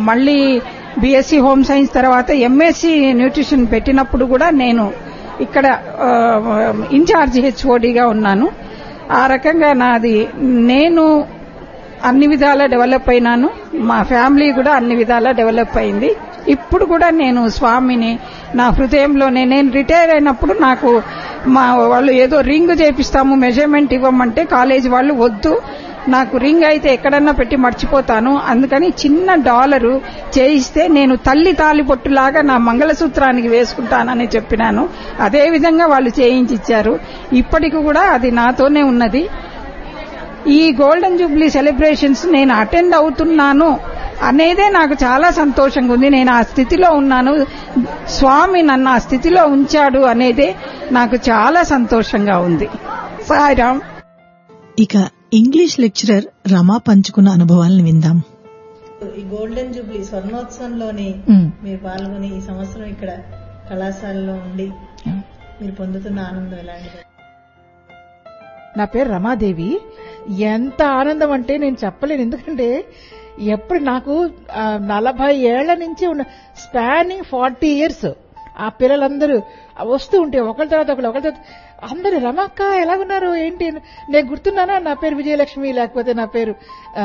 మళ్ళీ BSc home science తర్వాత MSc nutrition పెట్టినప్పుడు కూడా నేను ఇక్కడ ఇన్ఛార్జ్ హెచ్ఓడిగా ఉన్నాను. ఆ రకంగా నేను అన్ని విధాలా డెవలప్ అయినాను, మా ఫ్యామిలీ కూడా అన్ని విధాలా డెవలప్ అయింది. ఇప్పుడు కూడా నేను స్వామిని నా హృదయంలోనే, నేను రిటైర్ అయినప్పుడు నాకు మా వాళ్ళు ఏదో రింగ్ చేపిస్తాము మెజర్మెంట్ ఇవ్వమంటే కాలేజీ వాళ్ళు వద్దు, నాకు రింగ్ అయితే ఎక్కడన్నా పెట్టి మర్చిపోతాను, అందుకని చిన్న డాలరు చేయిస్తే నేను తల్లి తాలిబొట్టులాగా నా మంగళసూత్రానికి వేసుకుంటానని చెప్పినాను. అదే విధంగా వాళ్ళు చేయించి ఇచ్చారు. ఇప్పటికి కూడా అది నాతోనే ఉన్నది. ఈ గోల్డెన్ జూబ్లీ సెలబ్రేషన్స్ నేను అటెండ్ అవుతున్నాను అనేదే నాకు చాలా సంతోషంగా ఉంది. నేను ఆ స్థితిలో ఉన్నాను, స్వామి నన్ను ఆ స్థితిలో ఉంచాడు అనేదే నాకు చాలా సంతోషంగా ఉంది. సాయిరామ్. ఇక ఇంగ్లీష్ లెక్చరర్ రమా పంచుకున్న అనుభవాలను విందాం. ఈ గోల్డెన్ జూబ్లీ స్వర్ణోత్సవంలోని మీరు పాల్గొని ఈ సంవత్సరం ఇక్కడ కళాశాలలో ఉండి మీరు పొందుతున్న ఆనందం ఎలాంటిది? నా పేరు రమాదేవి. ఎంత ఆనందం అంటే నేను చెప్పలేను. ఎందుకంటే ఎప్పుడు నాకు 40 ఏళ్ల నుంచి ఉన్న స్పానింగ్ 40 years ఆ పిల్లలందరూ వస్తూ ఉంటే ఒకరి తర్వాత అందరూ రమక్క ఎలాగున్నారు ఏంటి, నేను గుర్తున్నానా, నా పేరు విజయలక్ష్మి, లేకపోతే నా పేరు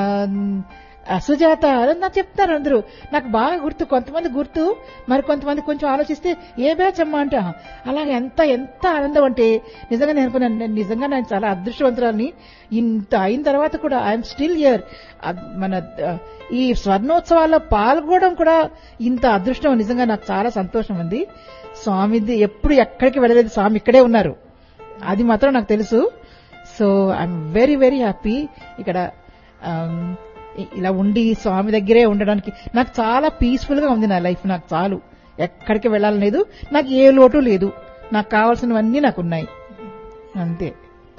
సుజాత అని నాకు చెప్తారు అందరూ. నాకు బాగా గుర్తు, కొంతమంది గుర్తు, మరి కొంతమంది కొంచెం ఆలోచిస్తే ఏ బ్యాచ్ అమ్మా అంటే అలాగే ఎంత ఆనందం అంటే నిజంగా నేను అనుకున్నాను, నిజంగా నేను చాలా అదృష్టవంతురాలని. ఇంత అయిన తర్వాత కూడా ఐఎమ్ స్టిల్ హియర్. మన ఈ స్వర్ణోత్సవాల్లో పాల్గొనడం కూడా ఇంత అదృష్టం, నిజంగా నాకు చాలా సంతోషం ఉంది. స్వామిది ఎప్పుడు ఎక్కడికి వెళ్ళలేదు, స్వామి ఇక్కడే ఉన్నారు, అది మాత్రం నాకు తెలుసు. So I'm very very happy ఇక్కడ ఇలా ఉండి స్వామి దగ్గరే ఉండడానికి. నాకు చాలా పీస్ఫుల్ గా ఉంది నా లైఫ్. నాకు చాలు, ఎక్కడికి వెళ్ళాలని లేదు, నాకు ఏ లోటు లేదు, నాకు కావాల్సినవన్నీ నాకున్నాయి, అంతే.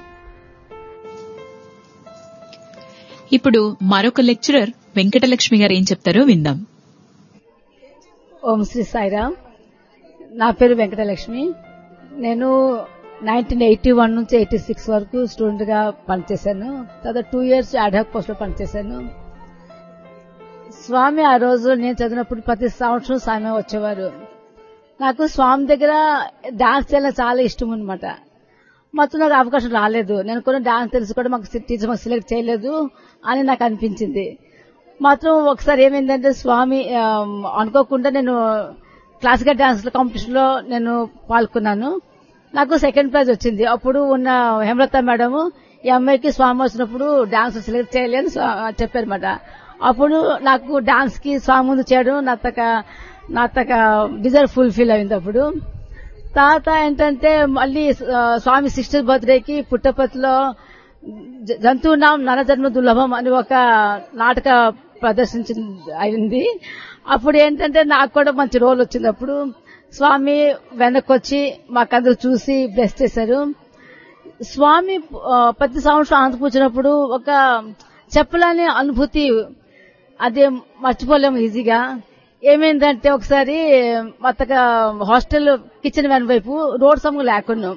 ఇప్పుడు మరొక లెక్చరర్ వెంకటలక్ష్మి గారు ఏం చెప్తారో విందాం. ఓం శ్రీ సాయిరామ్. నా పేరు వెంకటలక్ష్మి. నేను 1981 నుంచి 86 వరకు స్టూడెంట్ గా పనిచేశాను. తర్వాత 2 years అడ్హాక్ పోస్ట్ లో పనిచేశాను. స్వామి ఆ రోజు నేను చదివినప్పుడు ప్రతి సంవత్సరం స్వామి వచ్చేవారు. నాకు స్వామి దగ్గర డాన్స్ చేయాలని చాలా ఇష్టం అనమాట. మొత్తం నాకు అవకాశం రాలేదు. నేను కొన్ని డాన్స్ తెలిసి కూడా మాకు టీచర్ మాకు సెలెక్ట్ చేయలేదు అని నాకు అనిపించింది. మాత్రం ఒకసారి ఏమైందంటే స్వామి అనుకోకుండా నేను క్లాసికల్ డాన్స్ కాంపిటీషన్ లో నేను పాల్గొన్నాను. నాకు సెకండ్ ప్రైజ్ వచ్చింది. అప్పుడు ఉన్న హేమలత మేడం ఈ అమ్మాయికి స్వామి వచ్చినప్పుడు డాన్స్ సెలెక్ట్ చేయలేని చెప్పారన్నమాట. అప్పుడు నాకు డాన్స్ కి స్వామి ముందు చేయడం నా తక డిజైర్ ఫుల్ఫిల్ అయింది. అప్పుడు తర్వాత ఏంటంటే మళ్ళీ స్వామి 60th బర్త్డేకి పుట్టపర్తిలో జంతువునాం నరజన్మ దుర్లభం అని ఒక నాటక ప్రదర్శించి అయింది. అప్పుడు ఏంటంటే నాకు కూడా మంచి రోల్ వచ్చింది. అప్పుడు స్వామి వెనక్కి వచ్చి మాకందరూ చూసి బ్లెస్ చేశారు. స్వామి ప్రతి సంవత్సరం ఆంధ్రపూచినప్పుడు ఒక చెప్పలేని అనుభూతి, అదే మర్చిపోలేము ఈజీగా. ఏమైందంటే ఒకసారి మొత్తగా హాస్టల్ కిచెన్ వ్యాన్ వైపు రోడ్ సమ్ము లేకున్నాం.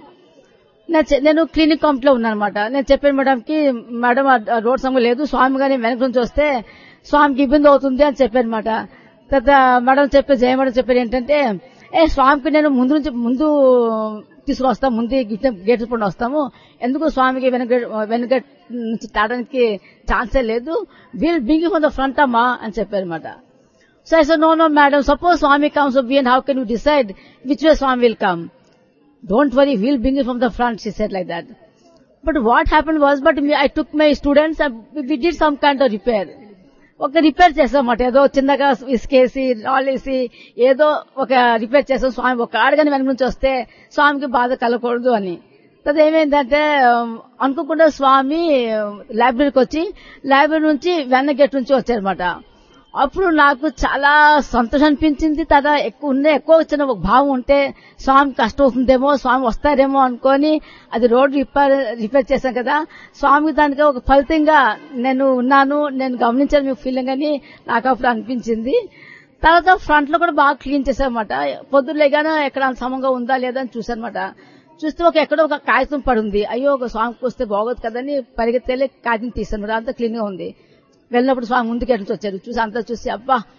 నేను క్లినిక్ కాంప్లో ఉన్నానమాట. నేను చెప్పాను మేడంకి, మేడం రోడ్ సమ్ము లేదు, స్వామి గాని వెనక నుంచి వస్తే స్వామికి ఇబ్బంది అవుతుంది అని చెప్పానమాట. తర్వాత మేడం జయ మేడం చెప్పారు ఏంటంటే, స్వామికి నేను ముందు తీసుకొస్తాం, ముందు గేట్ పండు వస్తాము, ఎందుకు స్వామికి వెనక నుంచి తాడడానికి ఛాన్సే లేదు, wheel Bing from the front అమ్మా అని చెప్పారన్నమాట. So I said, no madam, suppose Swamy comes and how can you decide which way Swami will come? Don't worry, we'll bring you from the front, she said like that. But what happened was, I took my students and we did some kind of repair. ఒక repair చేసామట, ఏదో చిన్నగా ఇసుకేసి రాళ్ళేసి ఏదో ఒక repair చేసాం. స్వామి ఒక ఆడగాని వెనక నుంచి వస్తే స్వామికి బాధ కలగకూడదు అని. తర్వాత ఏమైందంటే అనుకోకుండా స్వామి లైబ్రరీకి వచ్చి లైబ్రరీ నుంచి వెన్న గేట్ నుంచి వచ్చారనమాట. అప్పుడు నాకు చాలా సంతోషం అనిపించింది. తర్వాత ఎక్కువ వచ్చిన ఒక భావం ఉంటే స్వామి కష్టం అవుతుందేమో, స్వామి వస్తారేమో అనుకొని అది రోడ్డు రిపేర్ చేశాం కదా, స్వామి దానికి ఒక ఫలితంగా నేను ఉన్నాను, నేను గమనించాను మీ ఫీలింగ్ అని నాకు అప్పుడు అనిపించింది. తర్వాత ఫ్రంట్ లో కూడా బాగా క్లీన్ చేశామన్నమాట. పొద్దులేగానే ఎక్కడ సమంగా ఉందా లేదా అని చూసానమాట. చూస్తే ఎక్కడో ఒక కాగితం పడుంది. అయ్యో, ఒక స్వామికి వస్తే బాగోదు కదని పరిగెత్తేలే కాగితం తీసాను. అంతా క్లీన్ గా ఉంది. వెళ్ళినప్పుడు స్వామి ముందుకు ఎట్లా వచ్చారు, చూసి అంతా చూసి అబ్బా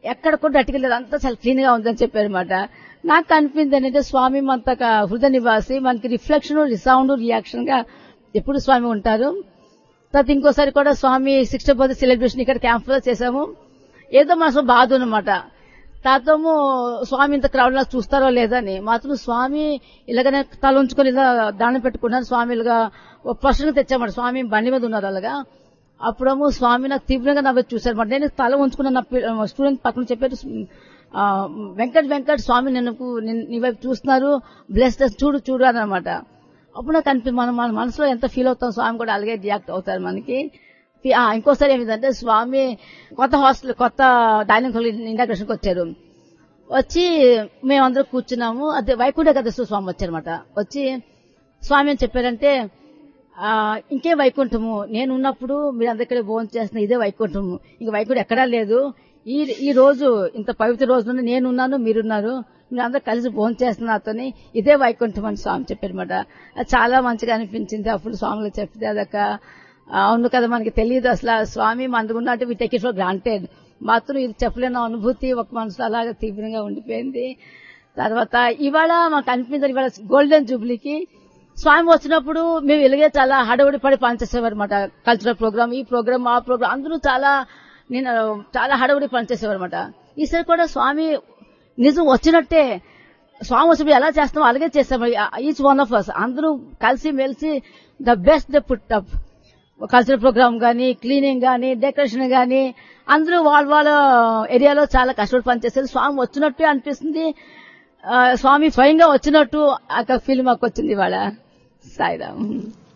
ఎక్కడ కూడా అట్టుకెళ్ళలేదు, అంతా చాలా క్లీన్ గా ఉందని చెప్పారు అనమాట. నాకు అనిపించింది ఏంటంటే స్వామి మనత హృదయ నివాసి, మనకి రిఫ్లెక్షన్, రిసౌండ్, రియాక్షన్ గా ఎప్పుడు స్వామి ఉంటారు. తర్వాత ఇంకోసారి కూడా స్వామి 60th బర్త్డే సెలబ్రేషన్ ఇక్కడ క్యాంప్ లో చేశాము. ఏదో మనసు బాధ అనమాట. తాతము స్వామి ఇంత క్రౌడ్ లా చూస్తారో లేదని, మాత్రం స్వామి ఇలాగనే తల ఉంచుకొని ఇలా దండం పెట్టుకున్నారు. స్వామి ఇలాగా ప్రశ్న తెచ్చామాట, స్వామి బండి మీద ఉన్నారు అలాగా. అప్పుడేమో స్వామి నాకు తీవ్రంగా నవ్వు చూశారన్నమాట. నేను తల ఉంచుకున్న నా స్టూడెంట్ పక్కన చెప్పారు, వెంకట్ స్వామి నీ వైపు చూస్తున్నారు, బ్లెస్ చూడు అని అనమాట. అప్పుడు నాకు మన మనసులో ఎంత ఫీల్ అవుతాం, స్వామి కూడా అలాగే రియాక్ట్ అవుతారు మనకి. ఇంకోసారి ఏమిటంటే స్వామి కొత్త డైనింగ్ హాల్ ఇండాగ్రేషన్కి వచ్చారు. వచ్చి మేమందరూ కూర్చున్నాము. అదే వైకుంఠ ఏకాదశి స్వామి వచ్చారనమాట. వచ్చి స్వామి అని చెప్పారంటే, ఇంకే వైకుంఠము, నేను ఉన్నప్పుడు మీరు అందరికీ భోజనం చేస్తున్న ఇదే వైకుంఠము, ఇంక వైకుంఠం ఎక్కడా లేదు. ఈ రోజు ఇంత పవిత్ర రోజున నేనున్నాను, మీరున్నారు, మీరు అందరూ కలిసి భోజనం చేస్తున్నారని ఇదే వైకుంఠం అని స్వామి చెప్పారన్నమాట. అది చాలా మంచిగా అనిపించింది. అప్పుడు స్వామిలో చెప్తే అదొక అవును కదా, మనకి తెలియదు అసలు స్వామి మనకు ఉన్నట్టు we take it for granted. మాత్రం ఇది చెప్పలేని అనుభూతి ఒక మనసులో అలాగా తీవ్రంగా ఉండిపోయింది. తర్వాత ఇవాళ మాకు అనిపించింది, ఇవాళ గోల్డెన్ జూబ్లీకి స్వామి వచ్చినప్పుడు మేము ఇలాగే చాలా హడవుడి పడి పనిచేసేవారు అనమాట. కల్చరల్ ప్రోగ్రామ్, ఈ ప్రోగ్రామ్, ఆ ప్రోగ్రామ్, అందరూ చాలా హడవుడి పనిచేసేవారు అనమాట. ఈసారి కూడా స్వామి నిజం వచ్చినట్టే, స్వామి వచ్చినప్పుడు ఎలా చేస్తామో అలాగే చేస్తాము. ఈచ్ వన్ ఆఫ్ అస్ అందరూ కలిసి మెలిసి the best the put up. Cultural programme గానీ, క్లీనింగ్ గానీ, డెకరేషన్ గానీ అందరూ వాళ్ళ ఏరియాలో చాలా కష్టపడి పనిచేస్తారు. స్వామి వచ్చినట్టే అనిపిస్తుంది, స్వామి స్వయంగా వచ్చినట్టు ఆ ఫీల్ మాకు వచ్చింది ఇవాళ. సాయిరామ్.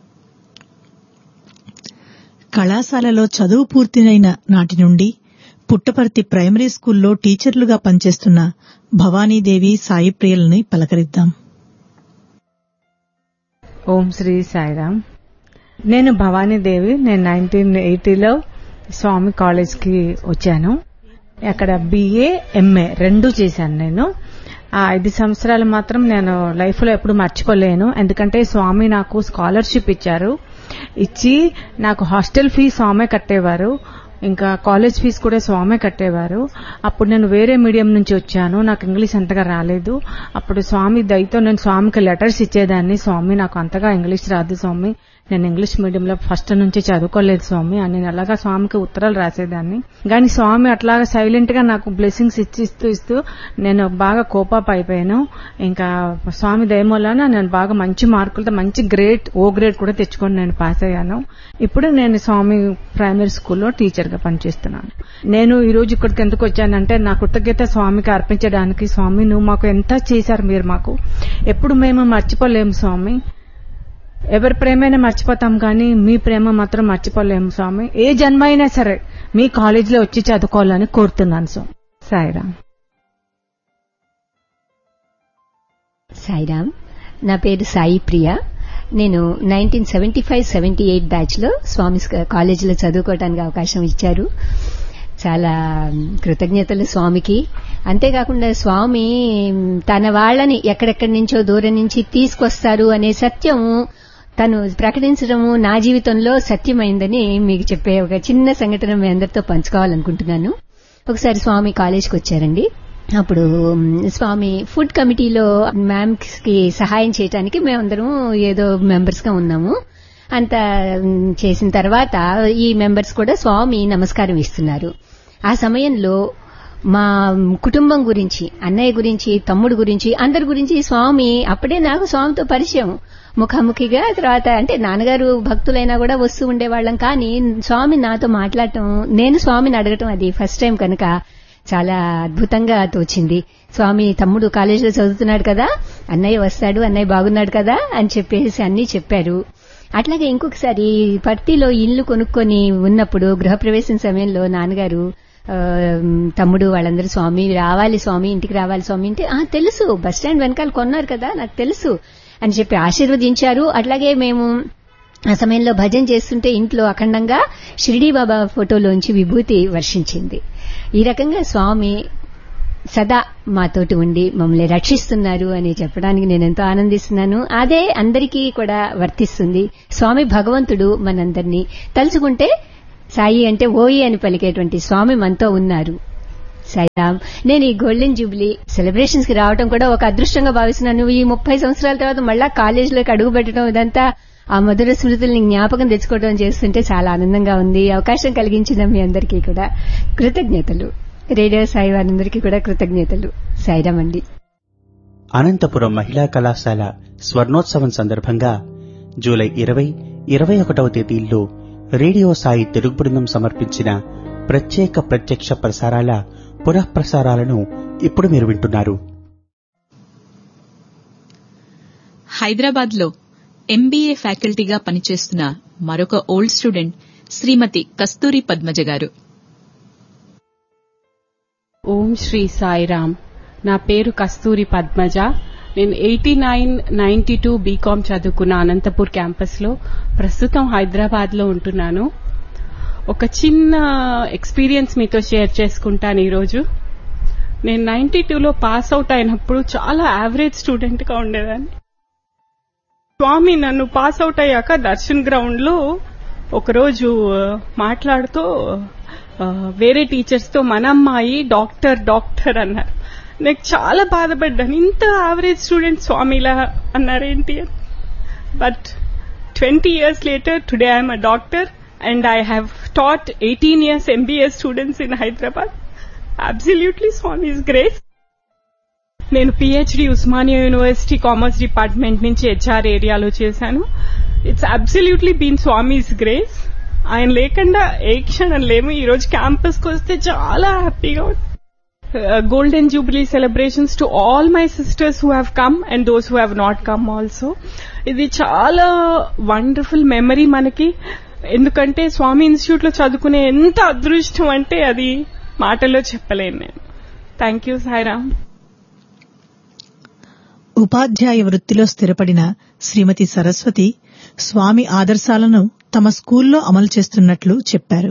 కళాశాలలో చదువు పూర్తయిన నాటి నుండి పుట్టపర్తి ప్రైమరీ స్కూల్లో టీచర్లుగా పనిచేస్తున్న భవానీదేవి, సాయి ప్రియల్ని పలకరిద్దాం. ఓం శ్రీ సాయిరామ్. నేను భవానీదేవి. నేను 1980లో స్వామి కాలేజ్కి వచ్చాను. అక్కడ BA, MA 2 చేశాను. నేను ఆ 5 సంవత్సరాలు మాత్రం నేను లైఫ్ లో ఎప్పుడు మర్చిపోలేను. ఎందుకంటే స్వామి నాకు స్కాలర్షిప్ ఇచ్చి నాకు హాస్టల్ ఫీ స్వామే కట్టేవారు, ఇంకా కాలేజ్ ఫీజు కూడా స్వామే కట్టేవారు. అప్పుడు నేను వేరే మీడియం నుంచి వచ్చాను, నాకు ఇంగ్లీష్ అంతగా రాలేదు. అప్పుడు స్వామి దయతో నేను స్వామికి లెటర్స్ ఇచ్చేదాన్ని, స్వామి నాకు అంతగా ఇంగ్లీష్ రాదు స్వామి, నేను ఇంగ్లీష్ మీడియంలో ఫస్ట్ నుంచి చదువుకోలేదు స్వామి అని నేను అలాగా స్వామికి ఉత్తరాలు రాసేదాన్ని. కానీ స్వామి అట్లాగా సైలెంట్ గా నాకు బ్లెస్సింగ్స్ ఇస్తూ నేను బాగా కోపాప్ అయిపోయాను. ఇంకా స్వామి దయమూలన నేను బాగా మంచి మార్కులతో మంచి O గ్రేడ్ కూడా తెచ్చుకొని నేను పాస్ అయ్యాను. ఇప్పుడు నేను స్వామి ప్రైమరీ స్కూల్లో టీచర్ గా పనిచేస్తున్నాను. నేను ఈ రోజు ఇక్కడికి ఎందుకు వచ్చానంటే నా కృతజ్ఞత స్వామికి అర్పించడానికి. స్వామి నువ్వు మాకు ఎంత చేశారు, మీరు మాకు ఎప్పుడు మేము మర్చిపోలేము స్వామి. ఎవరి ప్రేమైనా మర్చిపోతాం కానీ మీ ప్రేమ మాత్రం మర్చిపోలేము స్వామి. ఏ జన్మ అయినా సరే మీ కాలేజీలో వచ్చి చదువుకోవాలని కోరుతున్నాను స్వామి. సాయిరామ్. సాయిరామ్. నా పేరు సాయి ప్రియ. నేను 1975-78 బ్యాచ్ లో స్వామి కాలేజీలో చదువుకోవడానికి అవకాశం ఇచ్చారు. చాలా కృతజ్ఞతలు స్వామికి. అంతేకాకుండా స్వామి తన వాళ్ళని ఎక్కడెక్కడి నుంచో దూరం నుంచి తీసుకొస్తారు అనే సత్యం తను ప్రకటించడము నా జీవితంలో సత్యమైందని మీకు చెప్పే ఒక చిన్న సంఘటన మీ అందరితో పంచుకోవాలనుకుంటున్నాను. ఒకసారి స్వామి కాలేజ్కి వచ్చారండి. అప్పుడు స్వామి ఫుడ్ కమిటీలో మ్యామ్ కి సహాయం చేయడానికి మేమందరం ఏదో మెంబర్స్ గా ఉన్నాము. అంత చేసిన తర్వాత ఈ మెంబర్స్ కూడా స్వామి నమస్కారం ఇస్తున్నారు. ఆ సమయంలో మా కుటుంబం గురించి, అన్నయ్య గురించి, తమ్ముడు గురించి, అందరి గురించి స్వామి అప్పుడే నాకు స్వామితో పరిచయం ముఖాముఖిగా. తర్వాత అంటే నాన్నగారు భక్తులైనా కూడా వస్తూ ఉండేవాళ్ళం, కానీ స్వామి నాతో మాట్లాడటం, నేను స్వామిని అడగటం అది ఫస్ట్ టైం కనుక చాలా అద్భుతంగా తోచింది. స్వామి తమ్ముడు కాలేజీలో చదువుతున్నాడు కదా, అన్నయ్య వస్తాడు, అన్నయ్య బాగున్నాడు కదా అని చెప్పేసి అన్నీ చెప్పారు. అట్లాగే ఇంకొకసారి పర్తిలో ఇల్లు కొనుక్కొని ఉన్నప్పుడు గృహప్రవేశం సమయంలో నాన్నగారు తమ్ముడు వాళ్ళందరూ స్వామి రావాలి స్వామి, ఇంటికి రావాలి స్వామి అంటే తెలుసు, బస్టాండ్ వెనకాల కొన్నారు కదా నాకు తెలుసు అని చెప్పి ఆశీర్వదించారు. అట్లాగే మేము ఆ సమయంలో భజన చేస్తుంటే ఇంట్లో అఖండంగా షిరిడీ బాబా ఫోటోలోంచి విభూతి వర్షించింది. ఈ రకంగా స్వామి సదా మాతోటి ఉండి మమ్మల్ని రక్షిస్తున్నారు అని చెప్పడానికి నేను ఎంతో ఆనందిస్తున్నాను. అదే అందరికీ కూడా వర్తిస్తుంది. స్వామి భగవంతుడు మనందరినీ తలుచుకుంటే సాయి అంటే ఓయి అని పలికేటువంటి స్వామి మనతో ఉన్నారు. సాయిరామ్. నేను ఈ గోల్డెన్ జూబ్లీ సెలబ్రేషన్స్ కి రావడం కూడా ఒక అదృష్టంగా భావిస్తున్నాను. ఈ 30 సంవత్సరాల తర్వాత మళ్ళా కాలేజీలోకి అడుగు పెట్టడం, ఇదంతా ఆ మధుర స్మృతుల్ని జ్ఞాపకం తెచ్చుకోవడం చేస్తుంటే చాలా ఆనందంగా ఉంది. అవకాశం కలిగించిన మీ అందరికీ కూడా కృతజ్ఞతలు. రేడియో సాయి వారందరికీ కూడా కృతజ్ఞతలు. సాయిరామ్ అండి. అనంతపురం మహిళా కళాశాల స్వర్ణోత్సవం సందర్భంగా జూలై 20, 21వ తేదీల్లో రేడియో సాయి తెలుగు బృందం సమర్పించిన ప్రత్యేక ప్రత్యక్ష ప్రసారాల పునఃప్రసారాలను ఇప్పుడు మీరు వింటున్నారు. హైదరాబాద్ లో ఎంబీఏ ఫ్యాకల్టీగా పనిచేస్తున్న మరొక ఓల్డ్ స్టూడెంట్ శ్రీమతి కస్తూరి పద్మజ గారు. ఓం శ్రీ సాయిరామ్. నా పేరు కస్తూరి పద్మజ. నేను 89-92 బీకాం చదువుకున్న అనంతపూర్ క్యాంపస్ లో ప్రస్తుతం హైదరాబాద్ లో ఉంటున్నాను. ఒక చిన్న ఎక్స్పీరియన్స్ మీతో షేర్ చేసుకుంటాను ఈరోజు. నేను 92లో పాస్ అవుట్ అయినప్పుడు చాలా యావరేజ్ స్టూడెంట్ గా ఉండేదాన్ని. స్వామి నన్ను పాస్ అవుట్ అయ్యాక దర్శన్ గ్రౌండ్ లో ఒకరోజు మాట్లాడుతూ వేరే టీచర్స్ తో మన అమ్మాయి డాక్టర్ అన్నారు. నాకు చాలా బాధపడ్డాను. ఇంత యావరేజ్ స్టూడెంట్ స్వామిలా అన్నారేంటి అని. But 20 years later, today I am a doctor and I have taught 18 years MBA students in Hyderabad. Absolutely Swami's grace. నేను PhD Osmania university commerce department నుంచి HR ఏరియాలో చేశాను. It's absolutely been Swami's grace. ఆయన లేకుండా ఏ క్షణం లేము. ఈరోజు క్యాంపస్ కు వస్తే చాలా హ్యాపీగా ఉంది. Golden Jubilee celebrations to all my sisters who have come and those who have not come also. ఇది చాలా వండర్ఫుల్ మెమరీ మనకి. ఎందుకంటే స్వామి ఇన్స్టిట్యూట్ లో చదువుకునే ఎంత అదృష్టం అంటే అది మాటల్లో చెప్పలేను నేను. Thank you Sairam. ఉపాధ్యాయ వృత్తిలో స్థిరపడిన శ్రీమతి సరస్వతి స్వామి ఆదర్శాలను తమ స్కూల్లో అమలు చేస్తున్నట్లు చెప్పారు.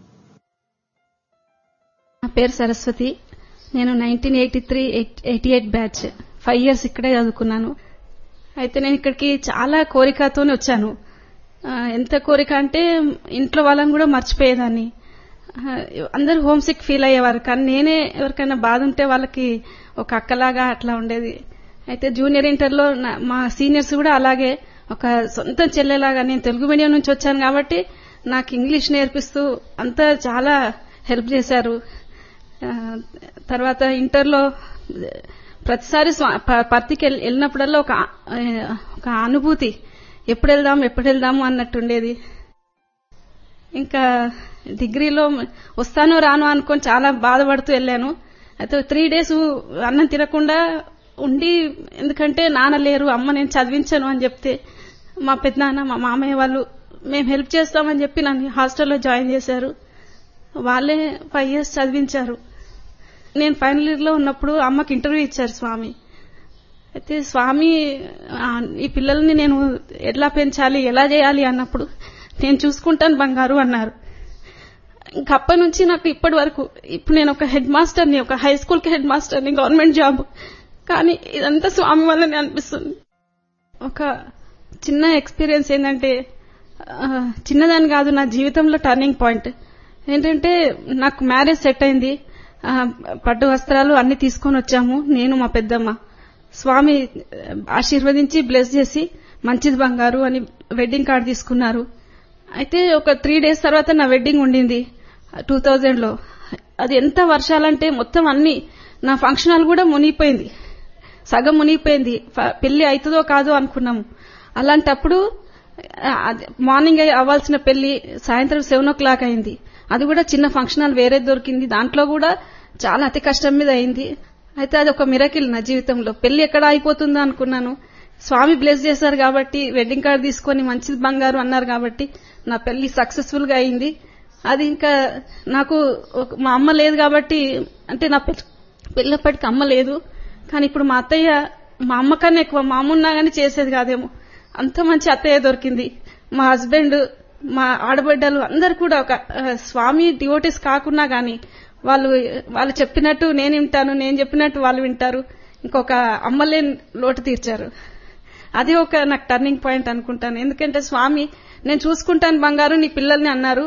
నా పేరు సరస్వతి. నేను 1983-88 బ్యాచ్ 5 years ఇక్కడే చదువుకున్నాను. అయితే నేను ఇక్కడికి చాలా కోరికతోనే వచ్చాను. ఎంత కోరిక అంటే ఇంట్లో వాళ్ళని కూడా మర్చిపోయేదాన్ని. అందరూ హోమ్ సిక్ ఫీల్ అయ్యేవారు, కానీ నేనే ఎవరికైనా బాధ ఉంటే వాళ్ళకి ఒక అక్కలాగా అట్లా ఉండేది. అయితే జూనియర్ ఇంటర్లో మా సీనియర్స్ కూడా అలాగే ఒక సొంత చెల్లెలాగా. నేను తెలుగు మీడియం నుంచి వచ్చాను కాబట్టి నాకు ఇంగ్లీష్ నేర్పిస్తూ అంతా చాలా హెల్ప్ చేశారు. తర్వాత ఇంటర్లో ప్రతిసారి పర్తికి వెళ్ళినప్పుడల్లా ఒక అనుభూతి, ఎప్పుడు వెళ్దాము అన్నట్టుండేది. ఇంకా డిగ్రీలో వస్తానో రాను అనుకొని చాలా బాధపడుతూ వెళ్ళాను. అయితే 3 days అన్నం తినకుండా ఉండి, ఎందుకంటే నాన్న లేరు, అమ్మ నేను చదివించను అని చెప్తే మా పెద్దనాన్న మా మామయ్య వాళ్ళు మేము హెల్ప్ చేస్తామని చెప్పి నన్ను హాస్టల్లో జాయిన్ చేశారు. వాళ్ళే 5 years చదివించారు. నేను ఫైనల్ ఇయర్ లో ఉన్నప్పుడు అమ్మకి ఇంటర్వ్యూ ఇచ్చారు స్వామి. అయితే స్వామి ఈ పిల్లల్ని నేను ఎట్లా పెంచాలి, ఎలా చేయాలి అన్నప్పుడు నేను చూసుకుంటాను బంగారు అన్నారు. ఇంకప్పటి నుంచి నాకు ఇప్పటి వరకు, ఇప్పుడు నేను ఒక హెడ్ మాస్టర్ని, ఒక హై స్కూల్ కి హెడ్ మాస్టర్ని, గవర్నమెంట్ జాబ్. కానీ ఇదంతా స్వామి వల్లనే అనిపిస్తుంది. ఒక చిన్న ఎక్స్పీరియన్స్ ఏంటంటే, చిన్నదాని కాదు, నా జీవితంలో టర్నింగ్ పాయింట్ ఏంటంటే, నాకు మ్యారేజ్ సెట్ అయింది. పట్టు వస్త్రాలు అన్ని తీసుకొని వచ్చాము, నేను మా పెద్దమ్మ. స్వామి ఆశీర్వదించి బ్లెస్ చేసి మంచిది బంగారు అని వెడ్డింగ్ కార్డు తీసుకున్నారు. అయితే ఒక 3 days తర్వాత నా వెడ్డింగ్ ఉండింది 2000లో. అది ఎంత వర్షాలంటే మొత్తం అన్ని, నా ఫంక్షన్ హాల్ కూడా మునిగిపోయింది, సగం మునిగిపోయింది. పెళ్లి అవుతుందో కాదో అనుకున్నాము. అలాంటప్పుడు మార్నింగ్ అవ్వాల్సిన పెళ్లి సాయంత్రం 7 o'clock అయింది. అది కూడా చిన్న ఫంక్షన్ హాల్ వేరే దొరికింది, దాంట్లో కూడా చాలా అతి కష్టం మీద అయింది. అయితే అది ఒక మిరకిల్ నా జీవితంలో. పెళ్లి ఎక్కడ అయిపోతుందో అనుకున్నాను. స్వామి బ్లెస్ చేశారు కాబట్టి, వెడ్డింగ్ కార్డు తీసుకొని మంచిది బంగారు అన్నారు కాబట్టి నా పెళ్లి సక్సెస్ఫుల్ గా అయింది. అది ఇంకా నాకు మా అమ్మ లేదు కాబట్టి, అంటే నా పెళ్ళప్పటికి అమ్మ లేదు, కానీ ఇప్పుడు మా అత్తయ్య మా అమ్మ కన్నా ఎక్కువ, మా అమ్మ ఉన్నా కానీ చేసేది కాదేమో, అంత మంచి అత్తయ్య దొరికింది. మా హస్బెండ్, మా ఆడబిడ్డలు అందరు కూడా ఒక స్వామి డివోటీస్ కాకున్నా గాని వాళ్ళు చెప్పినట్టు నేను వింటాను, నేను చెప్పినట్టు వాళ్ళు వింటారు. ఇంకొక అమ్మలేని లోటు తీర్చారు. అది ఒక నాకు టర్నింగ్ పాయింట్ అనుకుంటాను. ఎందుకంటే స్వామి నేను చూసుకుంటాను బంగారు నీ పిల్లల్ని అన్నారు.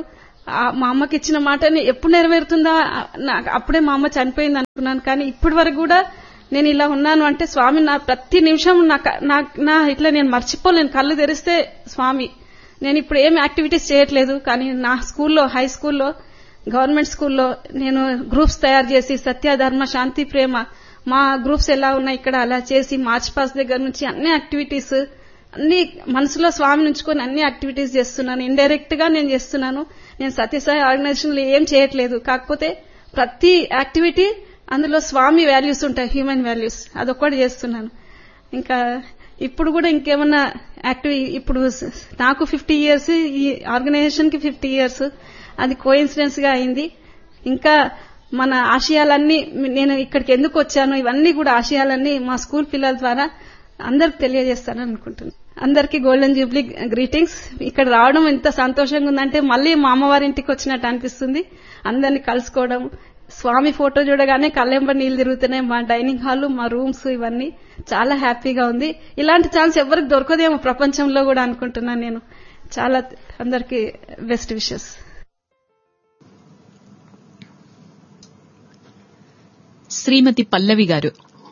మా అమ్మకి ఇచ్చిన మాటని ఎప్పుడు నెరవేరుతుందా, అప్పుడే మా అమ్మ చనిపోయింది అనుకున్నాను. కానీ ఇప్పటి వరకు కూడా నేను ఇలా ఉన్నాను అంటే స్వామి నా ప్రతి నిమిషం నా ఇట్లా నేను మర్చిపోలేను. కళ్ళు తెరిస్తే స్వామి. నేను ఇప్పుడు ఏం యాక్టివిటీస్ చేయట్లేదు, కానీ నా స్కూల్లో, హై స్కూల్లో, గవర్నమెంట్ స్కూల్లో నేను గ్రూప్స్ తయారు చేసి సత్య, ధర్మ, శాంతి, ప్రేమ మా గ్రూప్స్ ఎలా ఉన్నాయి ఇక్కడ అలా చేసి మార్చ్ పాస్ దగ్గర నుంచి అన్ని యాక్టివిటీస్ అన్ని మనసులో స్వామి నుంచుకొని అన్ని యాక్టివిటీస్ చేస్తున్నాను. ఇండైరెక్ట్ గా నేను చేస్తున్నాను. నేను సత్యసాయి ఆర్గనైజేషన్ లో ఏం చేయట్లేదు, కాకపోతే ప్రతి యాక్టివిటీ అందులో స్వామి వాల్యూస్ ఉంటాయి, హ్యూమన్ వాల్యూస్, అదొక్కటి చేస్తున్నాను. ఇంకా ఇప్పుడు కూడా ఇంకేమన్నా ఇప్పుడు నాకు 50 years, ఈ ఆర్గనైజేషన్ కి 50 years, అది కోఇన్సిడెన్స్ గా అయింది. ఇంకా మన ఆశయాలన్నీ, నేను ఇక్కడికి ఎందుకు వచ్చాను, ఇవన్నీ కూడా ఆశయాలన్నీ మా స్కూల్ పిల్లల ద్వారా అందరికి తెలియజేస్తానని అనుకుంటున్నాను. అందరికీ గోల్డెన్ జూబ్లీ గ్రీటింగ్స్. ఇక్కడ రావడం ఎంత సంతోషంగా ఉందంటే మళ్ళీ మా అమ్మవారింటికి వచ్చినట్టు అనిపిస్తుంది. అందరినీ కలుసుకోవడం, స్వామి ఫోటో చూడగానే కళ్ళెంబడి నీళ్లు తిరుగుతున్నాయి. మా డైనింగ్ హాల్, మా రూమ్స్, ఇవన్నీ చాలా హ్యాపీగా ఉంది. ఇలాంటి ఛాన్స్ ఎవరికి దొరకదేమో ప్రపంచంలో కూడా అనుకుంటున్నాను నేను. చాలా అందరికీ బెస్ట్ విషెస్. శ్రీమతి పల్లవి గారు.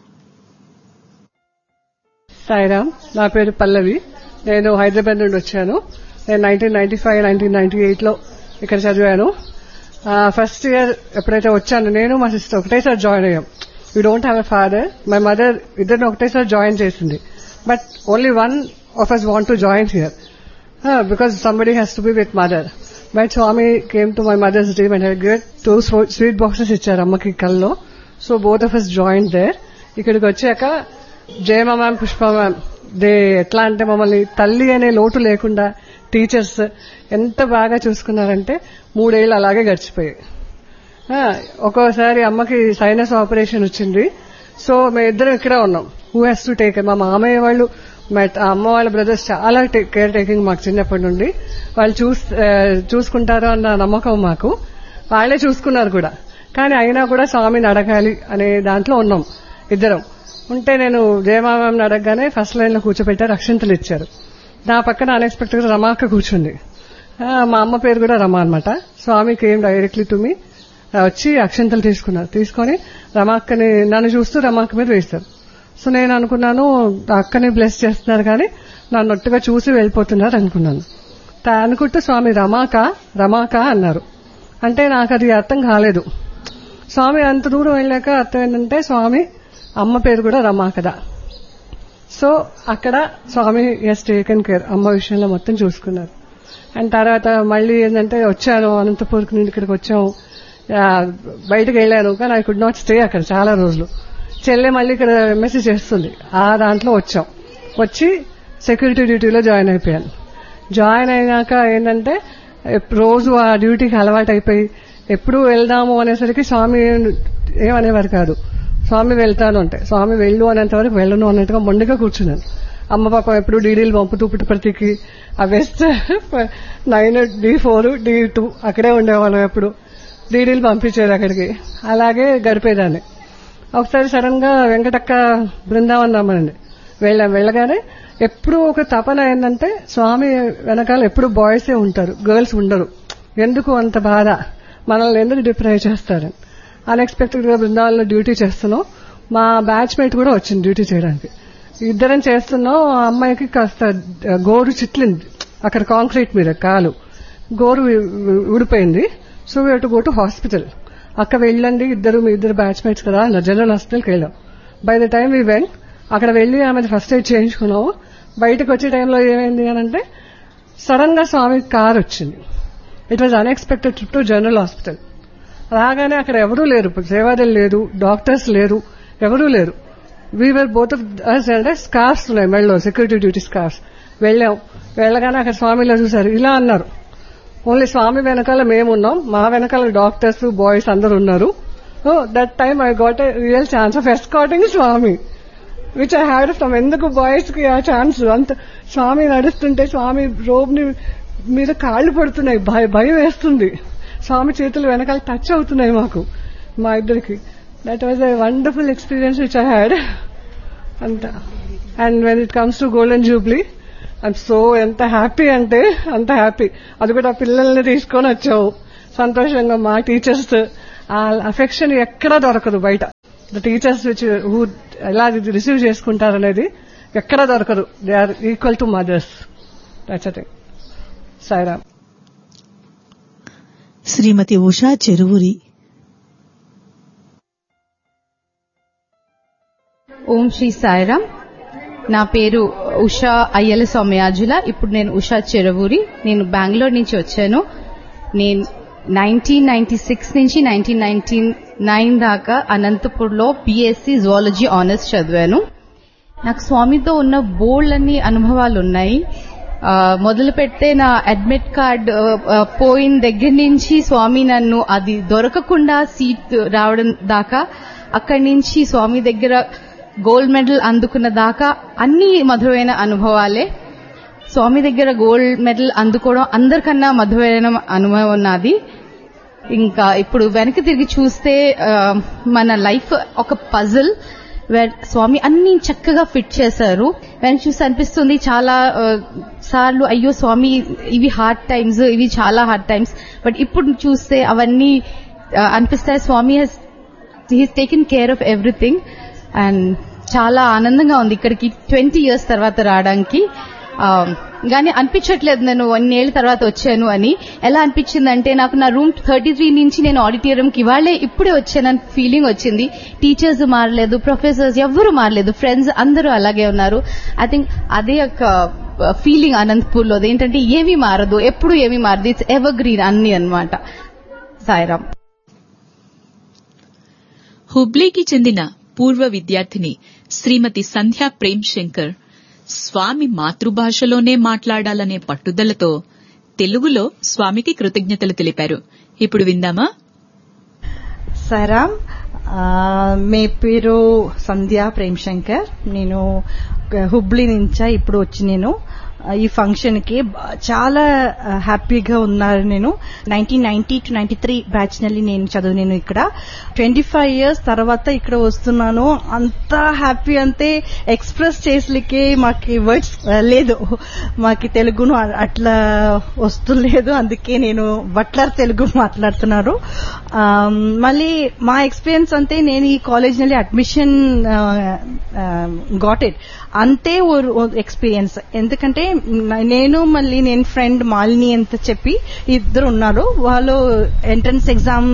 సాయిరామ్, నా పేరు పల్లవి. నేను హైదరాబాద్ నుండి వచ్చాను. నేను 1995, 1998లో ఇక్కడ చదివాను. ఫస్ట్ ఇయర్ ఎప్పుడైతే వచ్చాను, నేను మా సిస్టర్ ఒకటేసారి జాయిన్ అయ్యాం. We don't have a father. My mother ఇద్దరిని ఒకటేసారి జాయిన్ చేసింది. But only one of us want to join here because somebody has to be with mother. But Swamy came to my mother's dream and great 2 sweet boxes ఇచ్చారు అమ్మకి కల్లో. So both of us join there. ఇక్కడికి వచ్చాక జయమ ma'am, Pushpa ma'am, ఎట్లా అంటే మమ్మల్ని తల్లి అనే లోటు లేకుండా టీచర్స్ ఎంత బాగా చూసుకున్నారంటే 3 ఏళ్ళు అలాగే గడిచిపోయాయి. ఒక్కోసారి అమ్మకి సైనస్ ఆపరేషన్ వచ్చింది. సో మేమిద్దరం ఇక్కడే ఉన్నాం. Who has to take? మా మామయ్య వాళ్ళు, అమ్మ వాళ్ళ బ్రదర్స్ చాలా కేర్ టేకింగ్ మాకు చిన్నప్పటి నుండి. వాళ్ళు చూసుకుంటారు అన్న నమ్మకం మాకు. వాళ్ళే చూసుకున్నారు కూడా. కానీ అయినా కూడా స్వామిని అడగాలి అనే దాంట్లో ఉన్నాం ఇద్దరం. ఉంటే నేను జయమామని అడగగానే ఫస్ట్ లైన్ లో కూర్చోబెట్టారు, అక్షంతలు ఇచ్చారు. నా పక్కన అన్ఎక్స్పెక్టెడ్ గా రమాక్క కూర్చుంది. మా అమ్మ పేరు కూడా రమా అనమాట. స్వామి కేమ్ డైరెక్ట్లీ టు మీ, వచ్చి అక్షంతలు తీసుకొని రమాక్కని నన్ను చూస్తూ రమాక్క మీద వేస్తారు. సో నేను అనుకున్నాను అక్కని బ్లెస్ చేస్తున్నారు కానీ నన్ను ఒట్టుగా చూసి వెళ్ళిపోతున్నారు అనుకున్నాను. అనుకుంటూ స్వామి రమాక అన్నారు. అంటే నాకు అది అర్థం కాలేదు. స్వామి అంత దూరం వెళ్ళాక అర్థం ఏంటంటే స్వామి అమ్మ పేరు కూడా రమా కదా. సో అక్కడ స్వామి హస్ టేకెన్ కేర్, అమ్మ విషయంలో మొత్తం చూసుకున్నారు. అండ్ తర్వాత మళ్ళీ ఏంటంటే వచ్చాను అనంతపూర్ నుండి ఇక్కడికి వచ్చాము. బయటకు వెళ్ళాను కానీ ఐ కుడ్ నాట్ స్టే అక్కడ చాలా రోజులు. చెల్లె మళ్ళీ ఇక్కడ ఎంఎస్సీ చేస్తుంది, ఆ దాంట్లో వచ్చి సెక్యూరిటీ డ్యూటీలో జాయిన్ అయిపోయాను. జాయిన్ అయినాక ఏంటంటే రోజు ఆ డ్యూటీకి అలవాటు అయిపోయి ఎప్పుడు వెళ్దాము అనేసరికి స్వామి ఏమనేవారు కాదు. స్వామి వెళ్తాను అంటే స్వామి వెళ్ళు అనేంత వరకు వెళ్ళను అన్నట్టుగా మొండిగా కూర్చున్నాను. అమ్మ పాప ఎప్పుడు డీడీలు పంపుతూ పుట్టుపర్తికి ఆ వెస్ట్ 9, D4, D2 అక్కడే ఉండేవాళ్ళం. ఎప్పుడు డీడీలు పంపించారు అక్కడికి, అలాగే గడిపేదాన్ని. ఒకసారి సడన్ గా వెంకటక్క బృందావన్ రమ్మనండి వెళ్ళగానే ఎప్పుడు ఒక తపన ఏంటంటే స్వామి వెనకాల ఎప్పుడు బాయ్సే ఉంటారు, గర్ల్స్ ఉండరు. ఎందుకు అంత బాధ, మనల్ని ఎందుకు డిప్రైవ్ చేస్తారని. అన్ఎక్స్పెక్టెడ్ గా బృందావనంలో డ్యూటీ చేస్తున్నాం. మా బ్యాచ్ మేట్ కూడా వచ్చింది డ్యూటీ చేయడానికి. ఇద్దరం చేస్తున్నాం. ఆ అమ్మాయికి కాస్త గోరు చిట్లింది అక్కడ కాంక్రీట్ మీద, కాలు గోరు ఊడిపోయింది. So we have to go to hospital. అక్కడ వెళ్ళండి, మీ ఇద్దరు బ్యాచ్ మేట్స్ కదా, జనరల్ హాస్పిటల్కి వెళ్ళాం. By the time we went, అక్కడ వెళ్లి ఆమె ఫస్ట్ ఎయిడ్ చేయించుకున్నాము. బయటకు వచ్చే టైంలో ఏమైంది అని అంటే సడన్ గా స్వామి కార్ వచ్చింది. It was unexpected trip to general hospital. రాగానే అక్కడ ఎవరూ లేరు, సేవాదలు లేదు, డాక్టర్స్ లేరు, ఎవరూ లేరు. వీవర్ బోత్ ఆఫ్ అస్ అంటే స్కార్స్ ఉన్నాయి మెడలో, సెక్యూరిటీ డ్యూటీ స్కార్స్. వెళ్ళగానే అక్కడ స్వామిలో చూశారు. ఇలా అన్నారు, ఓన్లీ స్వామి వెనకాల మేమున్నాం, మా వెనకాల డాక్టర్స్ బాయ్స్ అందరు ఉన్నారు. That time I got a real chance of escorting Swamy, which I had from. ఎందుకు బాయ్స్ కి ఆ ఛాన్స్? అంత స్వామి నడుస్తుంటే స్వామి రోబ్ ని మీద కాళ్లు పడుతున్నాయి, భయం వేస్తుంది. స్వామి చేతులు వెనకాల టచ్ అవుతున్నాయి మాకు, మా ఇద్దరికి. That was a wonderful experience which I had అంత. And when it comes to golden Jubilee, I'm so ఎంత హ్యాపీ అంటే అంత హ్యాపీ. అది కూడా పిల్లల్ని తీసుకొని వచ్చాము. సంతోషంగా మా టీచర్స్ ఆ అఫెక్షన్ ఎక్కడా దొరకదు బయట. ద టీచర్స్ ఎలా రిసీవ్ చేసుకుంటారనేది ఎక్కడా దొరకదు. They are equal to mothers. That's it. Sairam. శ్రీమతి ఉషా చెరువురి. ఓం శ్రీ సాయిరామ్. నా పేరు ఉషా అయ్యల సౌమ్యాజుల. ఇప్పుడు నేను ఉషా చెరువురి. నేను బెంగళూరు నుంచి వచ్చాను. నేను 1996 నుంచి 1999 దాకా అనంతపూర్లో బీఎస్సీ జువాలజీ ఆనర్స్ చదివాను. నాకు స్వామితో ఉన్న బోల్డ్ అన్ని అనుభవాలు ఉన్నాయి. మొదలు పెడితే నా అడ్మిట్ కార్డ్ పోయిన దగ్గర నుంచి స్వామి నన్ను అది దొరకకుండా సీట్ రావడం దాకా, అక్కడి నుంచి స్వామి దగ్గర గోల్డ్ మెడల్ అందుకున్న దాకా అన్ని మధురమైన అనుభవాలే. స్వామి దగ్గర గోల్డ్ మెడల్ అందుకోవడం అందరికన్నా మధురమైన అనుభవం నాది. ఇంకా ఇప్పుడు వెనక్కి తిరిగి చూస్తే మన లైఫ్ ఒక పజిల్ స్వామి అన్ని చక్కగా ఫిట్ చేశారు. వెనక్కి చూస్తే అనిపిస్తుంది చాలా సార్లు అయ్యో స్వామి ఇవి హార్డ్ టైమ్స్, ఇవి చాలా హార్డ్ టైమ్స్. బట్ ఇప్పుడు చూస్తే అవన్నీ అనిపిస్తాయి స్వామి he's taken care of everything. And చాలా ఆనందంగా ఉంది ఇక్కడికి 20 years తర్వాత రావడానికి. కానీ అనిపించట్లేదు నేను 1 ఏళ్ల తర్వాత వచ్చాను అని. ఎలా అనిపించిందంటే నాకు నా రూమ్ 33 నుంచి నేను ఆడిటోరియంకి ఇప్పుడే వచ్చానని ఫీలింగ్ వచ్చింది. టీచర్స్ మారలేదు, ప్రొఫెసర్స్ ఎవ్వరూ మారలేదు, ఫ్రెండ్స్ అందరూ అలాగే ఉన్నారు. ఐ థింక్ అదే ఒక ఫీలింగ్ అనంతపూర్లో. ఏంటంటే ఏమీ మారదు, ఎప్పుడు ఏమీ మారదు, ఇట్స్ ఎవర్ గ్రీన్ అన్ని అన్నమాట. సాయిరామ్. హుబ్లీకి చెందిన పూర్వ విద్యార్థిని శ్రీమతి సంధ్యా ప్రేమ్ శంకర్ స్వామి మాతృభాషలోనే మాట్లాడాలనే పట్టుదలతో తెలుగులో స్వామికి కృతజ్ఞతలు తెలిపారు. ఇప్పుడు విందామా? సాయిరామ్. మే పేరు సంధ్యా ప్రేమ్ శంకర్. నేను హుబ్లీ నుంచా ఇప్పుడు వచ్చి నేను ఈ ఫంక్షన్ కి చాలా హ్యాపీగా ఉన్నారు. నేను 1990 to 93 బ్యాచ్ ನಲ್ಲಿ నేను చదివాను ఇక్కడ. 25 years తర్వాత ఇక్కడ వస్తున్నాను. అంత హ్యాపీ అంతే ఎక్స్ప్రెస్ చేసలికే మాకు వర్డ్స్ లేదు. మాకు తెలుగును అట్లా వస్తులేదు. అందుకే నేను బట్లర్ తెలుగు మాట్లాడుతున్నారు. మళ్ళీ మా ఎక్స్పీరియన్స్ అంతే. నేను ఈ కాలేజ్ ನಲ್ಲಿ అడ్మిషన్ గాట్ ఇట్ అంతే ఎక్స్పీరియన్స్. ఎందుకంటే నేను మళ్ళీ నేను ఫ్రెండ్ మాలిని ಅಂತ చెప్పి ఇద్దరు ఉన్నారు. వాళ్ళు ఎంట్రన్స్ ఎగ్జామ్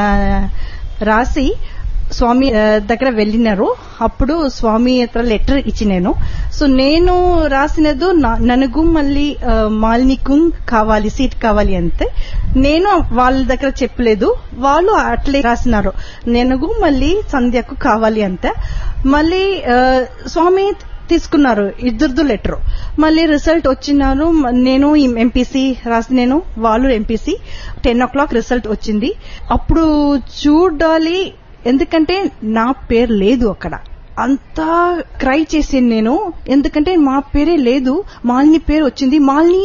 రాసి స్వామి దగ్గర వెళ్ళినారు. అప్పుడు స్వామి హತ್ರ లెటర్ ఇచ్చినాను. సో నేను రాసినది ನನಗೂ మళ్ళీ మాలినికు కావాలి సీట్ కావాలి అంతే. నేను వాళ్ళ దగ్గర చెప్పలేదు, వాళ్ళు అట్లే రాసినారు ನನಗೂ మళ్ళీ సంధ్యకు కావాలి అంతే. మళ్ళీ స్వామి తీసుకున్నారు ఇద్దరిది లెటర్. మళ్ళీ రిజల్ట్ వచ్చినారు. నేను ఎంపీసీ రాసినాను, వాళ్ళు ఎంపీసీ. 10 o'clock రిజల్ట్ వచ్చింది. అప్పుడు చూడాలి, ఎందుకంటే నా పేరు లేదు అక్కడ. అంతా క్రై చేసాను నేను, ఎందుకంటే మా పేరే లేదు, మాలిని పేరు వచ్చింది. మాలిని